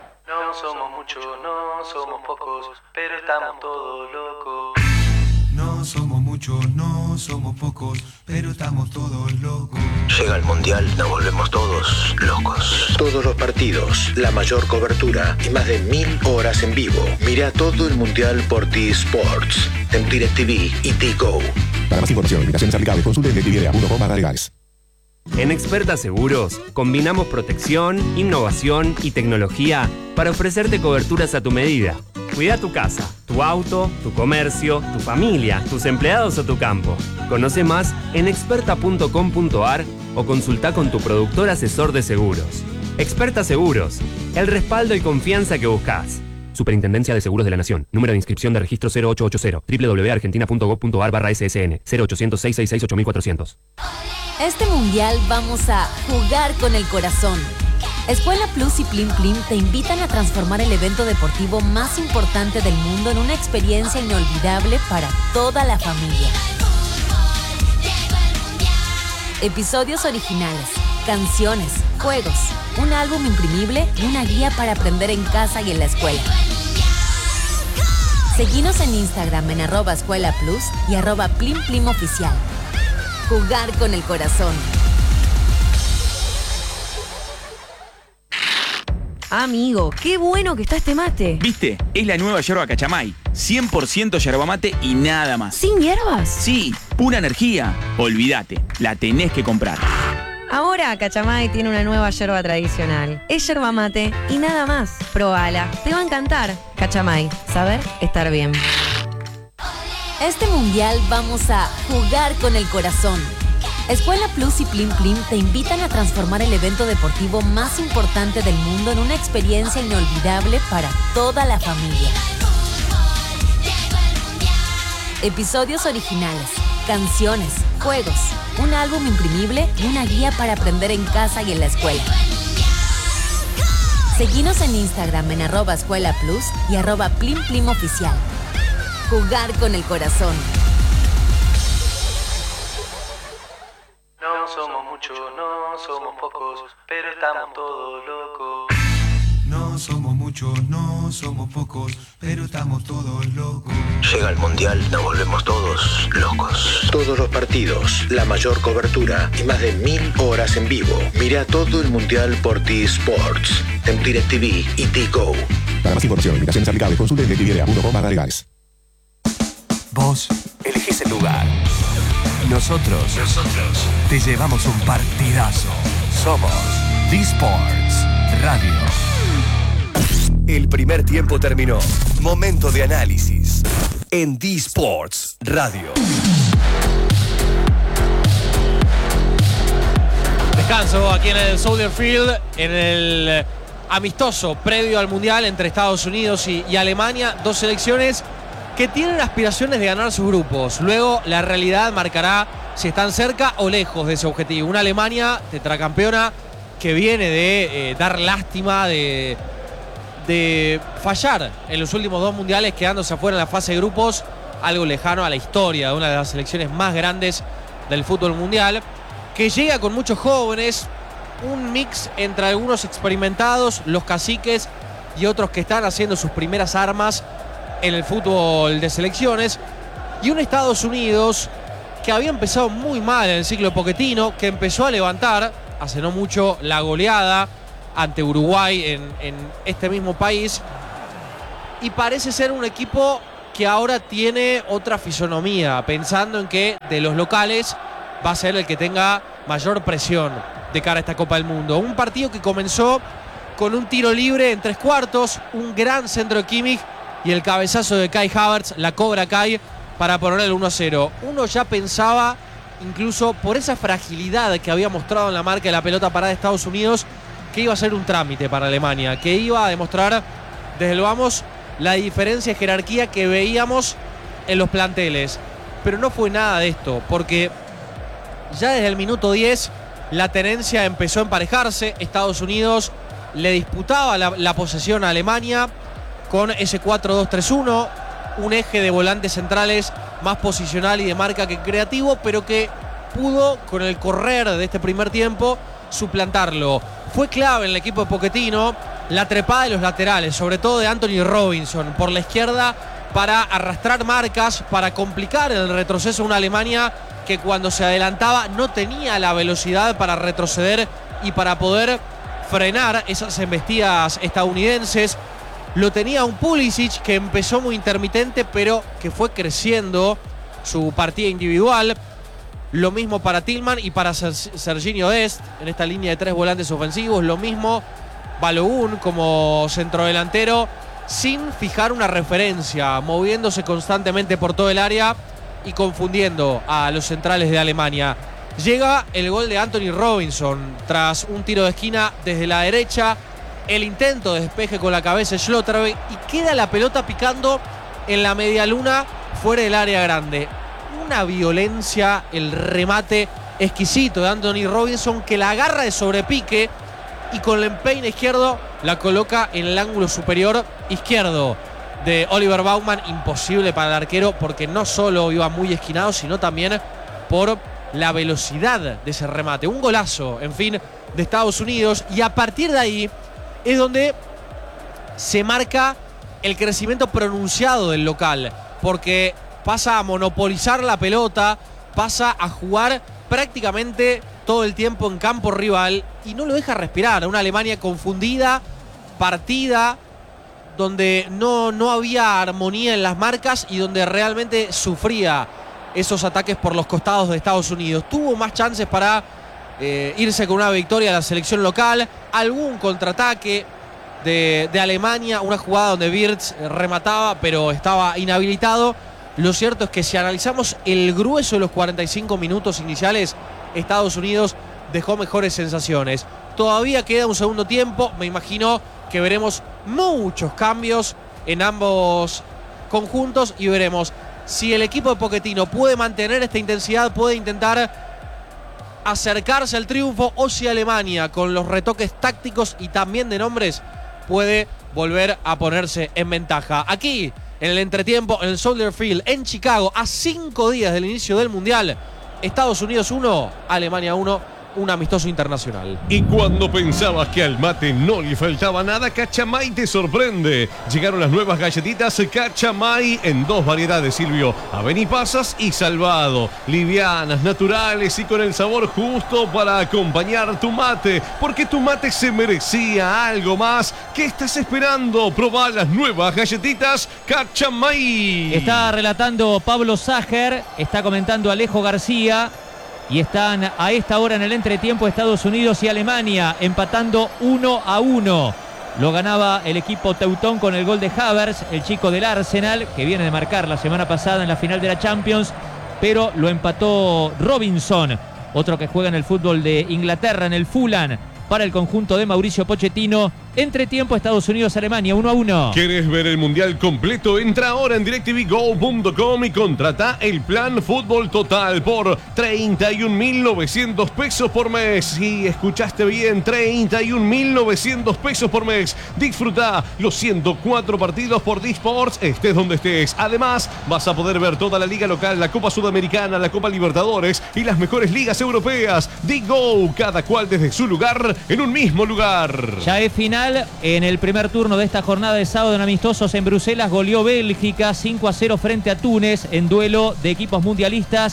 No somos muchos, no somos pocos, pero estamos todos locos. No somos muchos, no somos pocos, pero estamos todos locos. Llega el Mundial, nos volvemos todos locos. Todos los partidos, la mayor cobertura y más de mil horas en vivo. Mira todo el Mundial por T-Sports, en DirecTV y T-Go. Para más información, limitaciones aplicables, consulte en directv punto com barra legales. En Experta Seguros, combinamos protección, innovación y tecnología para ofrecerte coberturas a tu medida. Cuida tu casa, tu auto, tu comercio, tu familia, tus empleados o tu campo. Conoce más en experta punto com punto a r o consulta con tu productor asesor de seguros. Experta Seguros, el respaldo y confianza que buscas. Superintendencia de Seguros de la Nación. Número de inscripción de registro cero ocho ocho cero. doble u doble u doble u punto argentina punto gob punto a r barra S S N. cero ochocientos, seiscientos sesenta y seis, ocho mil cuatrocientos. Este mundial vamos a jugar con el corazón. Escuela Plus y Plim Plim te invitan a transformar el evento deportivo más importante del mundo en una experiencia inolvidable para toda la familia. Episodios originales, canciones, juegos, un álbum imprimible y una guía para aprender en casa y en la escuela. Seguinos en Instagram en arroba Escuela Plus y arroba Plim Plim Oficial. Jugar con el corazón. Amigo, qué bueno que está este mate. ¿Viste? Es la nueva yerba Cachamay. cien por ciento yerba mate y nada más. ¿Sin hierbas? Sí, pura energía. Olvídate, la tenés que comprar. Ahora Cachamay tiene una nueva yerba tradicional. Es yerba mate y nada más. Probala, te va a encantar. Cachamay, saber estar bien. Este mundial vamos a jugar con el corazón. Escuela Plus y Plim Plim te invitan a transformar el evento deportivo más importante del mundo en una experiencia inolvidable para toda la familia. Episodios originales, canciones, juegos, un álbum imprimible y una guía para aprender en casa y en la escuela. Seguinos en Instagram en arroba Escuela Plus y arroba Plim Plim Oficial. Jugar con el corazón. No somos muchos, no somos pocos, pero estamos todos locos. No somos muchos, no somos pocos, pero estamos todos locos. Llega el Mundial, nos volvemos todos locos. Todos los partidos, la mayor cobertura y más de mil horas en vivo. Mira todo el Mundial por T-Sports, en DirecTV y T-Go. Para más información, limitaciones aplicables, consulte en directv punto com barra legales. Vos elegís el lugar. Nosotros, Nosotros te llevamos un partidazo. Somos D-Sports Radio. El primer tiempo terminó. Momento de análisis en D-Sports Radio. Descanso aquí en el Soldier Field, en el amistoso previo al Mundial entre Estados Unidos y, y Alemania. Dos selecciones que tienen aspiraciones de ganar sus grupos. Luego la realidad marcará si están cerca o lejos de ese objetivo. Una Alemania tetracampeona que viene de eh, dar lástima, de, de fallar en los últimos dos mundiales, quedándose afuera en la fase de grupos, algo lejano a la historia de una de las selecciones más grandes del fútbol mundial, que llega con muchos jóvenes, un mix entre algunos experimentados, los caciques y otros que están haciendo sus primeras armas en el fútbol de selecciones, y un Estados Unidos que había empezado muy mal en el ciclo de Pochettino, que empezó a levantar hace no mucho la goleada ante Uruguay en, en este mismo país, y parece ser un equipo que ahora tiene otra fisonomía, pensando en que de los locales va a ser el que tenga mayor presión de cara a esta Copa del Mundo. Un partido que comenzó con un tiro libre en tres cuartos, un gran centro de Kimmich y el cabezazo de Kai Havertz, la cobra Kai, para poner el uno a cero. Uno ya pensaba, incluso por esa fragilidad que había mostrado en la marca de la pelota parada de Estados Unidos, que iba a ser un trámite para Alemania, que iba a demostrar desde el vamos la diferencia de jerarquía que veíamos en los planteles. Pero no fue nada de esto, porque ya desde el minuto diez la tenencia empezó a emparejarse. Estados Unidos le disputaba la, la posesión a Alemania con ese cuatro dos tres uno, un eje de volantes centrales más posicional y de marca que creativo, pero que pudo, con el correr de este primer tiempo, suplantarlo. Fue clave en el equipo de Pochettino la trepada de los laterales, sobre todo de Anthony Robinson por la izquierda, para arrastrar marcas, para complicar el retroceso a una Alemania que cuando se adelantaba no tenía la velocidad para retroceder y para poder frenar esas embestidas estadounidenses. Lo tenía un Pulisic que empezó muy intermitente, pero que fue creciendo su partida individual. Lo mismo para Tillman y para Serginho Dest en esta línea de tres volantes ofensivos. Lo mismo Balogun como centrodelantero, sin fijar una referencia, moviéndose constantemente por todo el área y confundiendo a los centrales de Alemania. Llega el gol de Anthony Robinson tras un tiro de esquina desde la derecha, el intento de despeje con la cabeza de Schlotterbeck, y queda la pelota picando en la medialuna fuera del área grande. Una violencia, el remate exquisito de Anthony Robinson, que la agarra de sobrepique y con el empeine izquierdo la coloca en el ángulo superior izquierdo de Oliver Baumann. Imposible para el arquero, porque no solo iba muy esquinado, sino también por la velocidad de ese remate. Un golazo, en fin, de Estados Unidos, y a partir de ahí es donde se marca el crecimiento pronunciado del local, porque pasa a monopolizar la pelota, pasa a jugar prácticamente todo el tiempo en campo rival y no lo deja respirar. Una Alemania confundida, partida, donde no, no había armonía en las marcas y donde realmente sufría esos ataques por los costados de Estados Unidos. Tuvo más chances para eh, irse con una victoria a la selección local, algún contraataque de, de Alemania, una jugada donde Wirtz remataba pero estaba inhabilitado. Lo cierto es que si analizamos el grueso de los cuarenta y cinco minutos iniciales, Estados Unidos dejó mejores sensaciones. Todavía queda un segundo tiempo, me imagino que veremos muchos cambios en ambos conjuntos y veremos si el equipo de Pochettino puede mantener esta intensidad, puede intentar acercarse al triunfo, o si Alemania, con los retoques tácticos y también de nombres, puede volver a ponerse en ventaja. Aquí, en el entretiempo, en el Soldier Field, en Chicago, a cinco días del inicio del Mundial, Estados Unidos uno, Alemania uno, un amistoso internacional. Y cuando pensabas que al mate no le faltaba nada, Cachamay te sorprende. Llegaron las nuevas galletitas Cachamay en dos variedades, Silvio: avenipasas y salvado. Livianas, naturales y con el sabor justo para acompañar tu mate, porque tu mate se merecía algo más. ¿Qué estás esperando? Probá las nuevas galletitas Cachamay. Está relatando Pablo Sager, está comentando Alejo García. Y están a esta hora en el entretiempo Estados Unidos y Alemania empatando uno a uno. Lo ganaba el equipo teutón con el gol de Havertz, el chico del Arsenal, que viene de marcar la semana pasada en la final de la Champions, pero lo empató Robinson, otro que juega en el fútbol de Inglaterra, en el Fulham, para el conjunto de Mauricio Pochettino. Entretiempo Estados Unidos-Alemania uno a uno. ¿Quieres ver el Mundial completo? Entra ahora en directv go punto com y contrata el plan Fútbol Total por treinta y un mil novecientos pesos por mes. Sí, escuchaste bien, treinta y un mil novecientos pesos por mes. Disfruta los ciento cuatro partidos por D-Sports, estés donde estés. Además, vas a poder ver toda la liga local, la Copa Sudamericana, la Copa Libertadores y las mejores ligas europeas. D-Go, cada cual desde su lugar, en un mismo lugar. Ya es final. En el primer turno de esta jornada de sábado en amistosos en Bruselas, goleó Bélgica cinco a cero frente a Túnez en duelo de equipos mundialistas.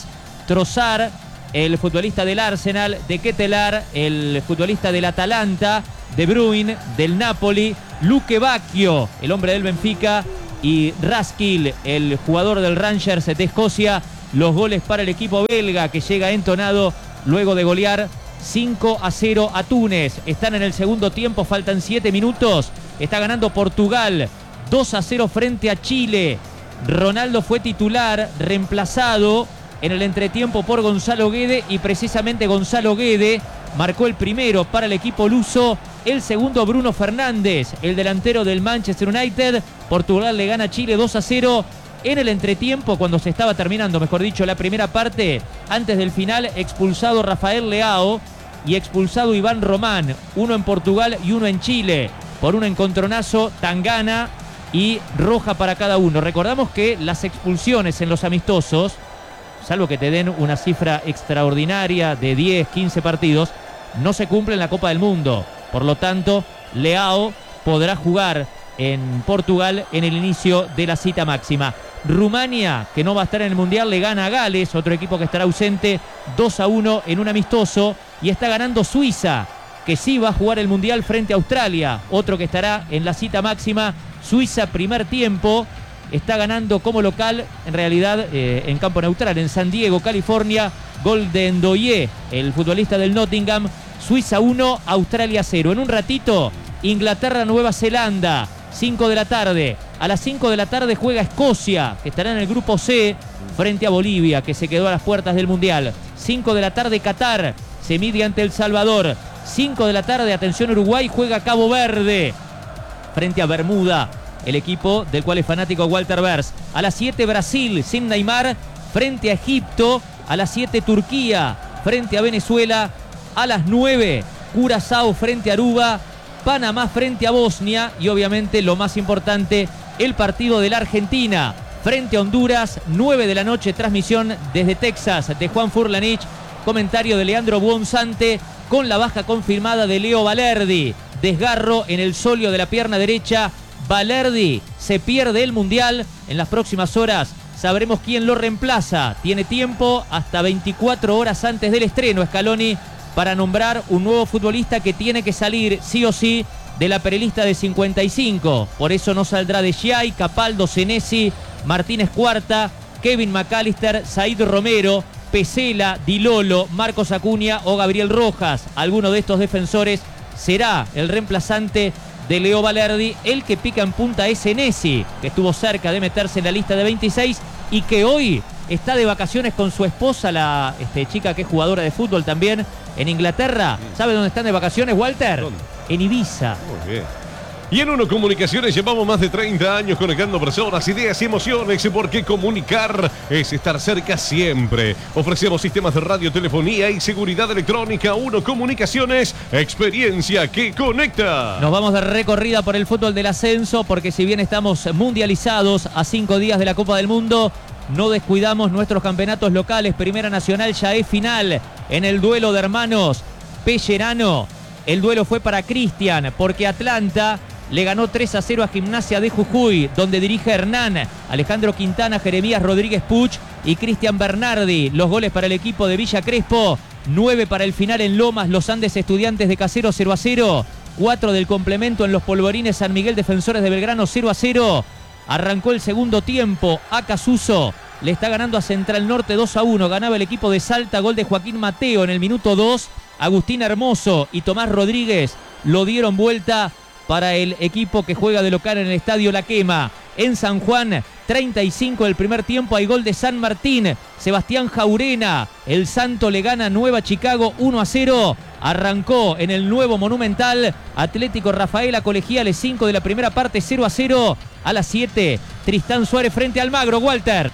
Trossard, el futbolista del Arsenal, de Ketelaar, el futbolista del Atalanta, De Bruyne, del Napoli, Luque Bacchio, el hombre del Benfica, y Raskill, el jugador del Rangers de Escocia. Los goles para el equipo belga, que llega entonado luego de golear cinco a cero a Túnez. Están en el segundo tiempo, faltan siete minutos. Está ganando Portugal dos a cero frente a Chile. Ronaldo fue titular, reemplazado en el entretiempo por Gonzalo Guede, y precisamente Gonzalo Guede marcó el primero para el equipo luso. El segundo, Bruno Fernández, el delantero del Manchester United. Portugal le gana a Chile dos a cero. En el entretiempo, cuando se estaba terminando, mejor dicho, la primera parte, antes del final, expulsado Rafael Leao y expulsado Iván Román, uno en Portugal y uno en Chile, por un encontronazo, tangana y roja para cada uno. Recordamos que las expulsiones en los amistosos, salvo que te den una cifra extraordinaria de diez, quince partidos, no se cumple en la Copa del Mundo. Por lo tanto, Leao podrá jugar en Portugal en el inicio de la cita máxima. Rumania, que no va a estar en el Mundial, le gana a Gales, otro equipo que estará ausente, dos a uno en un amistoso. Y está ganando Suiza, que sí va a jugar el Mundial frente a Australia, otro que estará en la cita máxima. Suiza, primer tiempo, está ganando como local, en realidad eh, en campo neutral, en San Diego, California. Gol de Ndoye, el futbolista del Nottingham. Suiza uno, Australia cero. En un ratito, Inglaterra, Nueva Zelanda, cinco de la tarde. A las cinco de la tarde juega Escocia, que estará en el grupo C, frente a Bolivia, que se quedó a las puertas del Mundial. cinco de la tarde, Qatar se mide ante El Salvador. cinco de la tarde, atención, Uruguay juega Cabo Verde frente a Bermuda, el equipo del cual es fanático Walter Bers. A las siete, Brasil sin Neymar frente a Egipto. A las siete, Turquía frente a Venezuela. A las nueve, Curazao frente a Aruba. Panamá frente a Bosnia. Y obviamente lo más importante, el partido de la Argentina frente a Honduras. nueve de la noche, transmisión desde Texas de Juan Furlanich. Comentario de Leandro Buonsante, con la baja confirmada de Leo Valerdi. Desgarro en el sóleo de la pierna derecha. Valerdi se pierde el Mundial. En las próximas horas sabremos quién lo reemplaza. Tiene tiempo hasta veinticuatro horas antes del estreno Scaloni para nombrar un nuevo futbolista que tiene que salir sí o sí de la prelista de cincuenta y cinco. Por eso no saldrá de Giai, Capaldo, Senesi, Martínez Cuarta, Kevin McAllister, Said Romero, Pesela, Di Lolo, Marcos Acuña o Gabriel Rojas. Alguno de estos defensores será el reemplazante de Leo Valerdi. El que pica en punta es Senesi, que estuvo cerca de meterse en la lista de veintiséis y que hoy está de vacaciones con su esposa, la este, chica que es jugadora de fútbol también en Inglaterra. ¿Sabe dónde están de vacaciones, Walter? ¿Dónde? En Ibiza. Muy bien. Y en Uno Comunicaciones llevamos más de treinta años conectando personas, ideas y emociones, porque comunicar es estar cerca siempre. Ofrecemos sistemas de radio, telefonía y seguridad electrónica. Uno Comunicaciones, experiencia que conecta. Nos vamos de recorrida por el fútbol del ascenso, porque si bien estamos mundializados a cinco días de la Copa del Mundo, no descuidamos nuestros campeonatos locales. Primera Nacional ya es final en el duelo de hermanos Pellerano. El duelo fue para Cristian, porque Atlanta le ganó tres a cero a Gimnasia de Jujuy, donde dirige Hernán, Alejandro Quintana, Jeremías Rodríguez Puch y Cristian Bernardi. Los goles para el equipo de Villa Crespo, nueve para el final en Lomas, Los Andes Estudiantes de Caseros cero a cero, cuatro del complemento en Los Polvorines San Miguel Defensores de Belgrano cero a cero. Arrancó el segundo tiempo, Acasuso le está ganando a Central Norte dos a uno, ganaba el equipo de Salta, gol de Joaquín Mateo en el minuto dos. Agustín Hermoso y Tomás Rodríguez lo dieron vuelta para el equipo que juega de local en el Estadio La Quema. En San Juan, treinta y cinco del primer tiempo, hay gol de San Martín. Sebastián Jaurena, el Santo le gana a Nueva Chicago uno a cero. Arrancó en el nuevo Monumental Atlético Rafaela Colegiales, cinco de la primera parte, cero a cero. A las siete, Tristán Suárez frente a Almagro, Walter.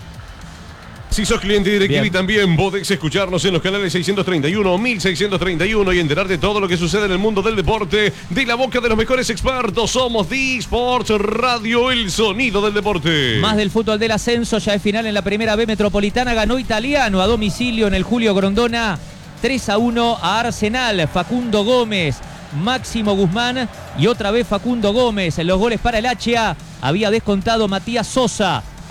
Si sos cliente de DirecTV también podés escucharnos en los canales seiscientos treinta y uno, mil seiscientos treinta y uno y enterar de todo lo que sucede en el mundo del deporte de la boca de los mejores expertos. Somos D-Sports Radio, el sonido del deporte. Más del fútbol del ascenso, ya es final en la primera B Metropolitana. Ganó Italiano a domicilio en el Julio Grondona tres a uno a Arsenal. Facundo Gómez, Máximo Guzmán y otra vez Facundo Gómez. Los goles para el H A había descontado Matías Sosa.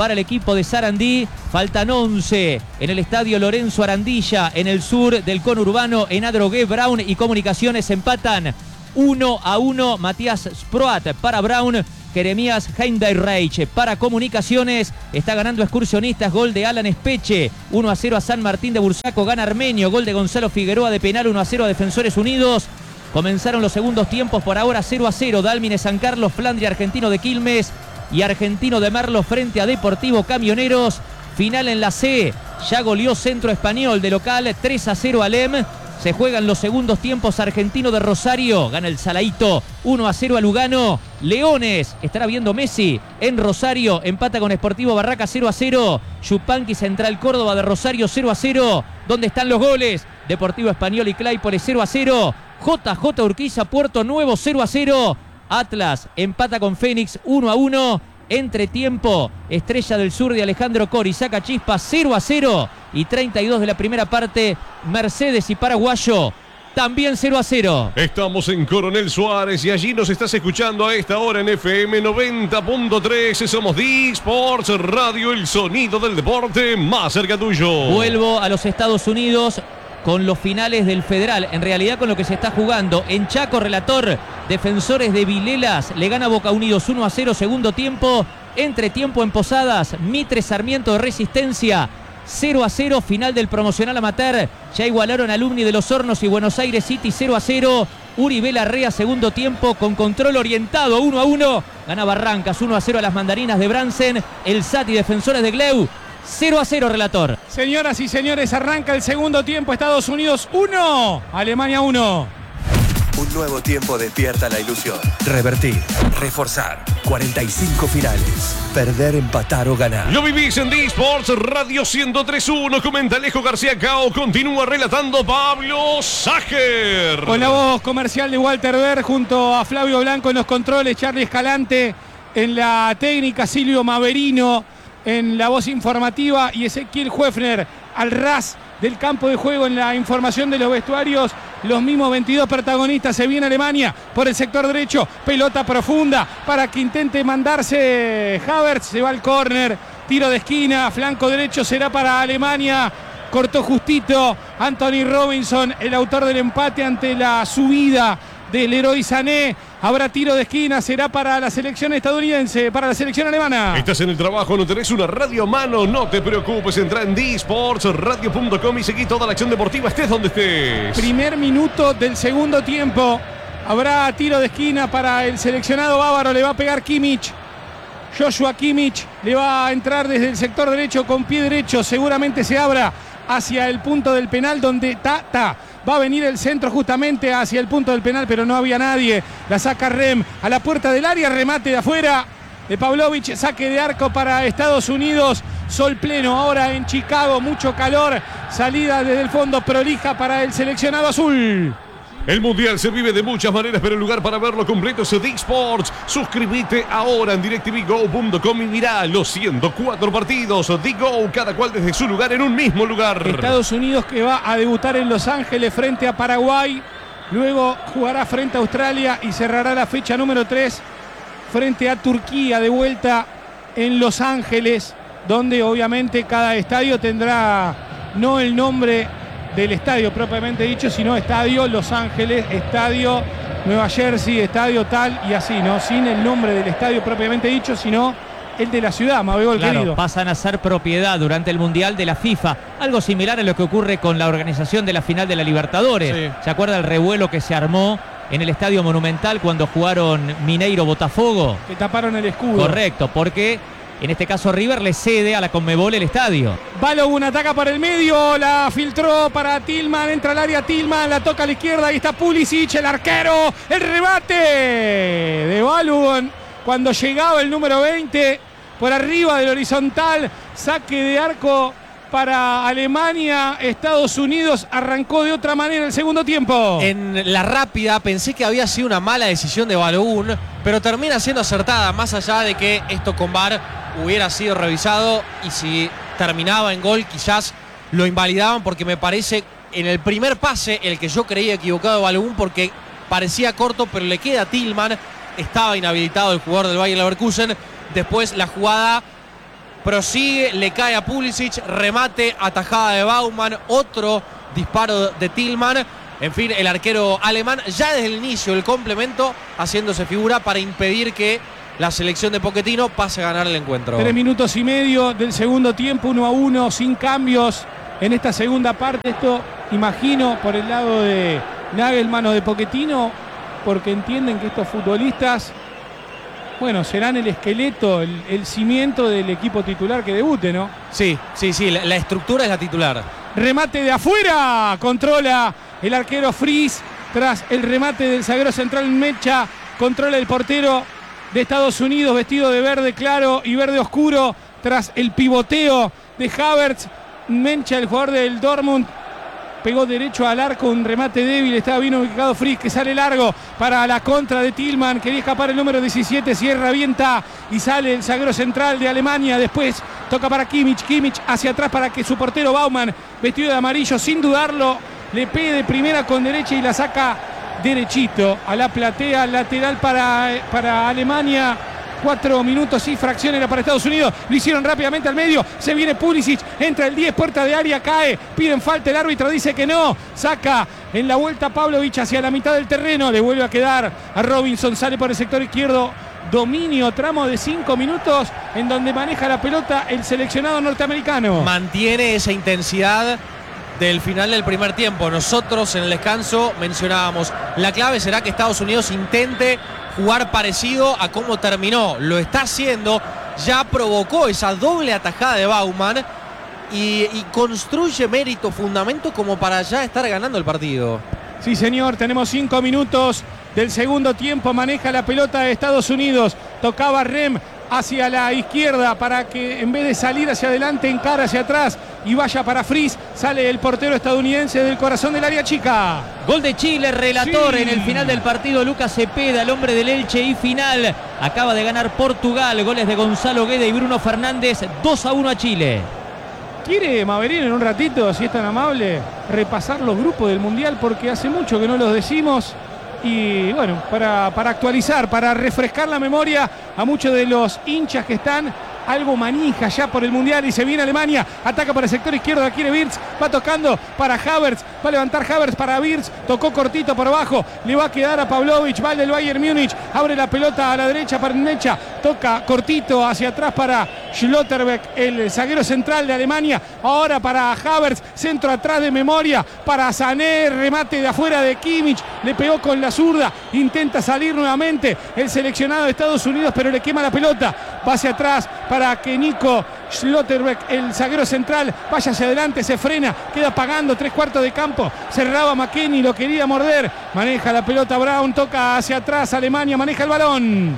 para el equipo de Sarandí. Faltan once en el estadio Lorenzo Arandilla, en el sur del conurbano, en Adrogué. Brown y Comunicaciones empatan uno a uno. Matías Sproat para Brown. Jeremías Heimdallreich para Comunicaciones. Está ganando Excursionistas, gol de Alan Espeche. uno a cero a San Martín de Bursaco. Gana Armenio, gol de Gonzalo Figueroa de penal. uno a cero a Defensores Unidos. Comenzaron los segundos tiempos, por ahora cero a cero. Dálmine San Carlos, Flandria Argentino de Quilmes y Argentino de Merlo frente a Deportivo Camioneros. Final en la C. Ya goleó Centro Español de local, tres a cero Alem. Se juegan los segundos tiempos. Argentino de Rosario gana el Salaíto uno a cero a Lugano. Leones, estará viendo Messi en Rosario, empata con Sportivo Barraca cero a cero. Yupanqui Central Córdoba de Rosario cero a cero. ¿Dónde están los goles? Deportivo Español y Claypole cero a cero. J J Urquiza Puerto Nuevo cero a cero. Atlas empata con Fénix uno a uno. Entretiempo, Estrella del Sur de Alejandro Cori saca chispa cero a cero. Y treinta y dos de la primera parte, Mercedes y Paraguayo también cero a cero. Estamos en Coronel Suárez y allí nos estás escuchando a esta hora en F M noventa punto tres. Somos D-Sports Radio, el sonido del deporte más cerca tuyo. Vuelvo a los Estados Unidos con los finales del Federal, en realidad con lo que se está jugando. En Chaco, relator, Defensores de Vilelas le gana Boca Unidos uno a cero, segundo tiempo. Entretiempo en Posadas, Mitre Sarmiento de Resistencia cero a cero, final del promocional amateur. Ya igualaron Alumni de Los Hornos y Buenos Aires City cero a cero. Uribe Larrea, segundo tiempo con control orientado uno a uno. Gana Barrancas uno a cero a las Mandarinas de Bransen. El Sati, Defensores de Gleu cero a cero, relator. Señoras y señores, arranca el segundo tiempo. Estados Unidos uno, Alemania uno. Un nuevo tiempo despierta la ilusión. Revertir, reforzar. cuarenta y cinco finales. Perder, empatar o ganar. Lo vivís en D-Sports Radio ciento tres punto uno. Comenta Alejo García Cao. Continúa relatando Pablo Sager. Con la voz comercial de Walter Ver junto a Flavio Blanco en los controles. Charlie Escalante en la técnica. Silvio Maverino en la voz informativa. Y Ezequiel Huefner al ras del campo de juego en la información de los vestuarios. Los mismos veintidós protagonistas. Se viene Alemania por el sector derecho. Pelota profunda para que intente mandarse Havertz. Se va al córner. Tiro de esquina. Flanco derecho será para Alemania. Cortó justito Anthony Robinson, el autor del empate ante la subida del Leroy Sané. Habrá tiro de esquina, será para la selección estadounidense, para la selección alemana. Estás en el trabajo, no tenés una radio a mano, no te preocupes, entra en D Sports Radio punto com y seguí toda la acción deportiva, estés donde estés. Primer minuto del segundo tiempo. Habrá tiro de esquina para el seleccionado bávaro, le va a pegar Kimmich. Joshua Kimmich le va a entrar desde el sector derecho con pie derecho, seguramente se abra hacia el punto del penal donde Tata va a venir el centro justamente hacia el punto del penal, pero no había nadie. La saca Rem a la puerta del área, remate de afuera de Pavlovich, saque de arco para Estados Unidos. Sol pleno ahora en Chicago, mucho calor, salida desde el fondo prolija para el seleccionado azul. El Mundial se vive de muchas maneras, pero el lugar para verlo completo es D-Sports. Suscríbete ahora en DirecTV Go punto com y mirá los ciento cuatro partidos. D-Go, cada cual desde su lugar en un mismo lugar. Estados Unidos que va a debutar en Los Ángeles frente a Paraguay. Luego jugará frente a Australia y cerrará la fecha número tres frente a Turquía de vuelta en Los Ángeles, donde obviamente cada estadio tendrá no el nombre del estadio propiamente dicho, sino estadio Los Ángeles, estadio Nueva Jersey, estadio tal y así, ¿no? Sin el nombre del estadio propiamente dicho, sino el de la ciudad, Mabegol, claro, querido. Pasan a ser propiedad durante el Mundial de la FIFA. Algo similar a lo que ocurre con la organización de la final de la Libertadores. Sí. ¿Se acuerda el revuelo que se armó en el Estadio Monumental cuando jugaron Mineiro-Botafogo? Que taparon el escudo. Correcto, porque en este caso River le cede a la Conmebol el estadio. Balogun ataca por el medio, la filtró para Tillman, entra al área Tillman, la toca a la izquierda, ahí está Pulisic, el arquero, el remate de Balogun cuando llegaba el número veinte por arriba del horizontal, saque de arco para Alemania. Estados Unidos arrancó de otra manera el segundo tiempo. En la rápida pensé que había sido una mala decisión de Balogun, pero termina siendo acertada, más allá de que esto con V A R hubiera sido revisado y si terminaba en gol quizás lo invalidaban, porque me parece en el primer pase el que yo creía equivocado de Balogun, porque parecía corto pero le queda a Tillman, estaba inhabilitado el jugador del Bayer Leverkusen. Después la jugada prosigue, le cae a Pulisic, remate, atajada de Baumann, otro disparo de Tillman. En fin, el arquero alemán ya desde el inicio del complemento haciéndose figura para impedir que la selección de Pochettino pase a ganar el encuentro. Tres minutos y medio del segundo tiempo, uno a uno, sin cambios en esta segunda parte. Esto, imagino, por el lado de Nagelsmann o de Pochettino, porque entienden que estos futbolistas, bueno, serán el esqueleto, el, el cimiento del equipo titular que debute, ¿no? Sí, sí, sí, la, la estructura es la titular. Remate de afuera, controla el arquero Fries tras el remate del zaguero central Mecha, controla el portero de Estados Unidos vestido de verde claro y verde oscuro tras el pivoteo de Havertz. Mecha, el jugador del Dortmund, pegó derecho al arco, un remate débil, estaba bien ubicado Fries, que sale largo para la contra de Tillman, quería escapar el número diecisiete, cierra, avienta y sale el zaguero central de Alemania. Después toca para Kimmich, Kimmich hacia atrás para que su portero Baumann, vestido de amarillo, sin dudarlo, le pegue de primera con derecha y la saca derechito a la platea lateral para, para Alemania. Cuatro minutos y fracción era para Estados Unidos. Lo hicieron rápidamente al medio. Se viene Pulisic. Entra el diez, puerta de área, cae. Piden falta, el árbitro dice que no. Saca en la vuelta Pavlovic hacia la mitad del terreno. Le vuelve a quedar a Robinson. Sale por el sector izquierdo. Dominio, tramo de cinco minutos en donde maneja la pelota el seleccionado norteamericano. Mantiene esa intensidad del final del primer tiempo. Nosotros en el descanso mencionábamos, la clave será que Estados Unidos intente jugar parecido a cómo terminó. Lo está haciendo, ya provocó esa doble atajada de Baumann y, y construye mérito, fundamento como para ya estar ganando el partido. Sí, señor, tenemos cinco minutos del segundo tiempo. Maneja la pelota de Estados Unidos. Tocaba Rem hacia la izquierda para que en vez de salir hacia adelante encara hacia atrás y vaya para Fries. Sale el portero estadounidense del corazón del área chica. Gol de Chile, relator Sí. en el final del partido, Lucas Cepeda, el hombre del Elche, y final. Acaba de ganar Portugal, goles de Gonzalo Guede y Bruno Fernández, dos a uno a Chile. ¿Quiere Maverín en un ratito, si es tan amable, repasar los grupos del Mundial? Porque hace mucho que no los decimos. Y bueno, para, para actualizar, para refrescar la memoria a muchos de los hinchas que están algo manija ya por el Mundial. Y se viene Alemania, ataca para el sector izquierdo, aquí quiere Wirtz, va tocando para Havertz, va a levantar Havertz para Wirtz, tocó cortito por abajo, le va a quedar a Pavlovic, va el del Bayern Múnich, abre la pelota a la derecha para Mecha, toca cortito hacia atrás para Schlotterbeck, el zaguero central de Alemania, ahora para Havertz, centro atrás de memoria, para Sané, remate de afuera de Kimmich, le pegó con la zurda, intenta salir nuevamente el seleccionado de Estados Unidos, pero le quema la pelota, va hacia atrás para que Nico Schlotterbeck, el zaguero central, vaya hacia adelante, se frena, queda pagando tres cuartos de campo, cerraba McKennie, lo quería morder, maneja la pelota Brown, toca hacia atrás, Alemania maneja el balón.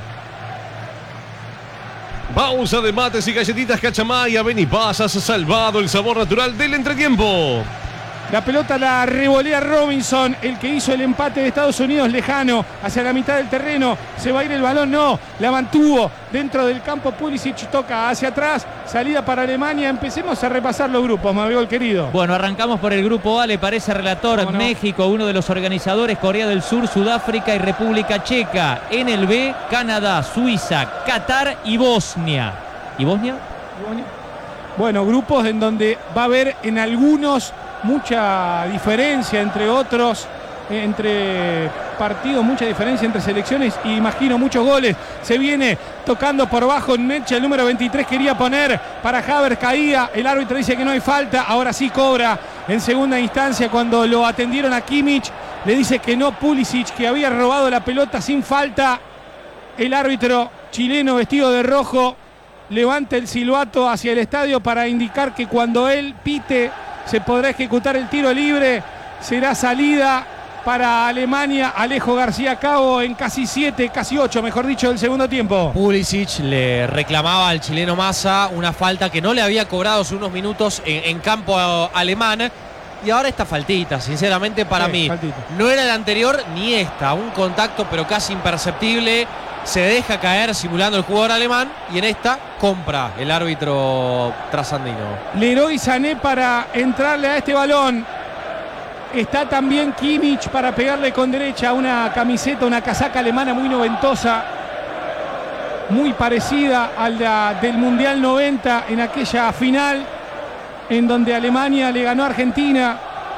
Pausa de mates y galletitas Cachamay, Avenipaz, has salvado el sabor natural del entretiempo. La pelota la revolea Robinson, el que hizo el empate de Estados Unidos lejano, hacia la mitad del terreno. Se va a ir el balón, no, la mantuvo dentro del campo. Pulisic toca hacia atrás, salida para Alemania. Empecemos a repasar los grupos, Mabel querido. Bueno, arrancamos por el grupo A, le parece, relator. No? México, uno de los organizadores, Corea del Sur, Sudáfrica y República Checa. En el B, Canadá, Suiza, Qatar y Bosnia. ¿Y Bosnia? Bueno, grupos en donde va a haber en algunos mucha diferencia, entre otros, entre partidos, mucha diferencia entre selecciones y imagino muchos goles. Se viene tocando por bajo en Mecha, el número veintitrés quería poner para Havertz, caía, el árbitro dice que no hay falta, ahora sí cobra en segunda instancia cuando lo atendieron a Kimmich, le dice que no Pulisic, que había robado la pelota sin falta. El árbitro chileno vestido de rojo levanta el silbato hacia el estadio para indicar que cuando él pite se podrá ejecutar el tiro libre. Será salida para Alemania. Alejo García Cabo en casi siete, casi ocho, mejor dicho, del segundo tiempo. Pulisic le reclamaba al chileno Massa una falta que no le había cobrado hace unos minutos en, en campo alemán. Y ahora esta faltita, sinceramente para sí, mí, faltita. No era la anterior ni esta. Un contacto pero casi imperceptible. Se deja caer simulando el jugador alemán y en esta compra el árbitro trasandino. Leroy Sané para entrarle a este balón. Está también Kimmich para pegarle con derecha una camiseta, una casaca alemana muy noventosa. muy parecida a la del Mundial noventa en aquella final en donde Alemania le ganó a Argentina.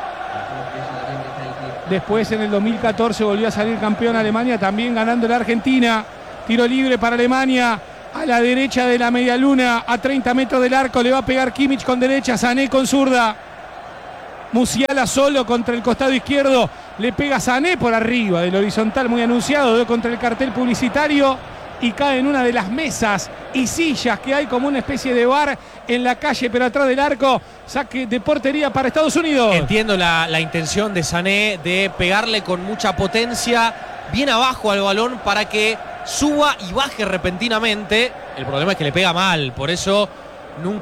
Después en el dos mil catorce volvió a salir campeón Alemania, también ganando la Argentina. Tiro libre para Alemania. A la derecha de la medialuna, a treinta metros del arco, le va a pegar Kimmich con derecha, Sané con zurda. Musiala solo contra el costado izquierdo, le pega Sané por arriba del horizontal muy anunciado, contra el cartel publicitario y cae en una de las mesas y sillas que hay como una especie de bar en la calle, pero atrás del arco. Saque de portería para Estados Unidos. Entiendo la, la intención de Sané de pegarle con mucha potencia bien abajo al balón para que suba y baje repentinamente. El problema es que le pega mal, por eso nunca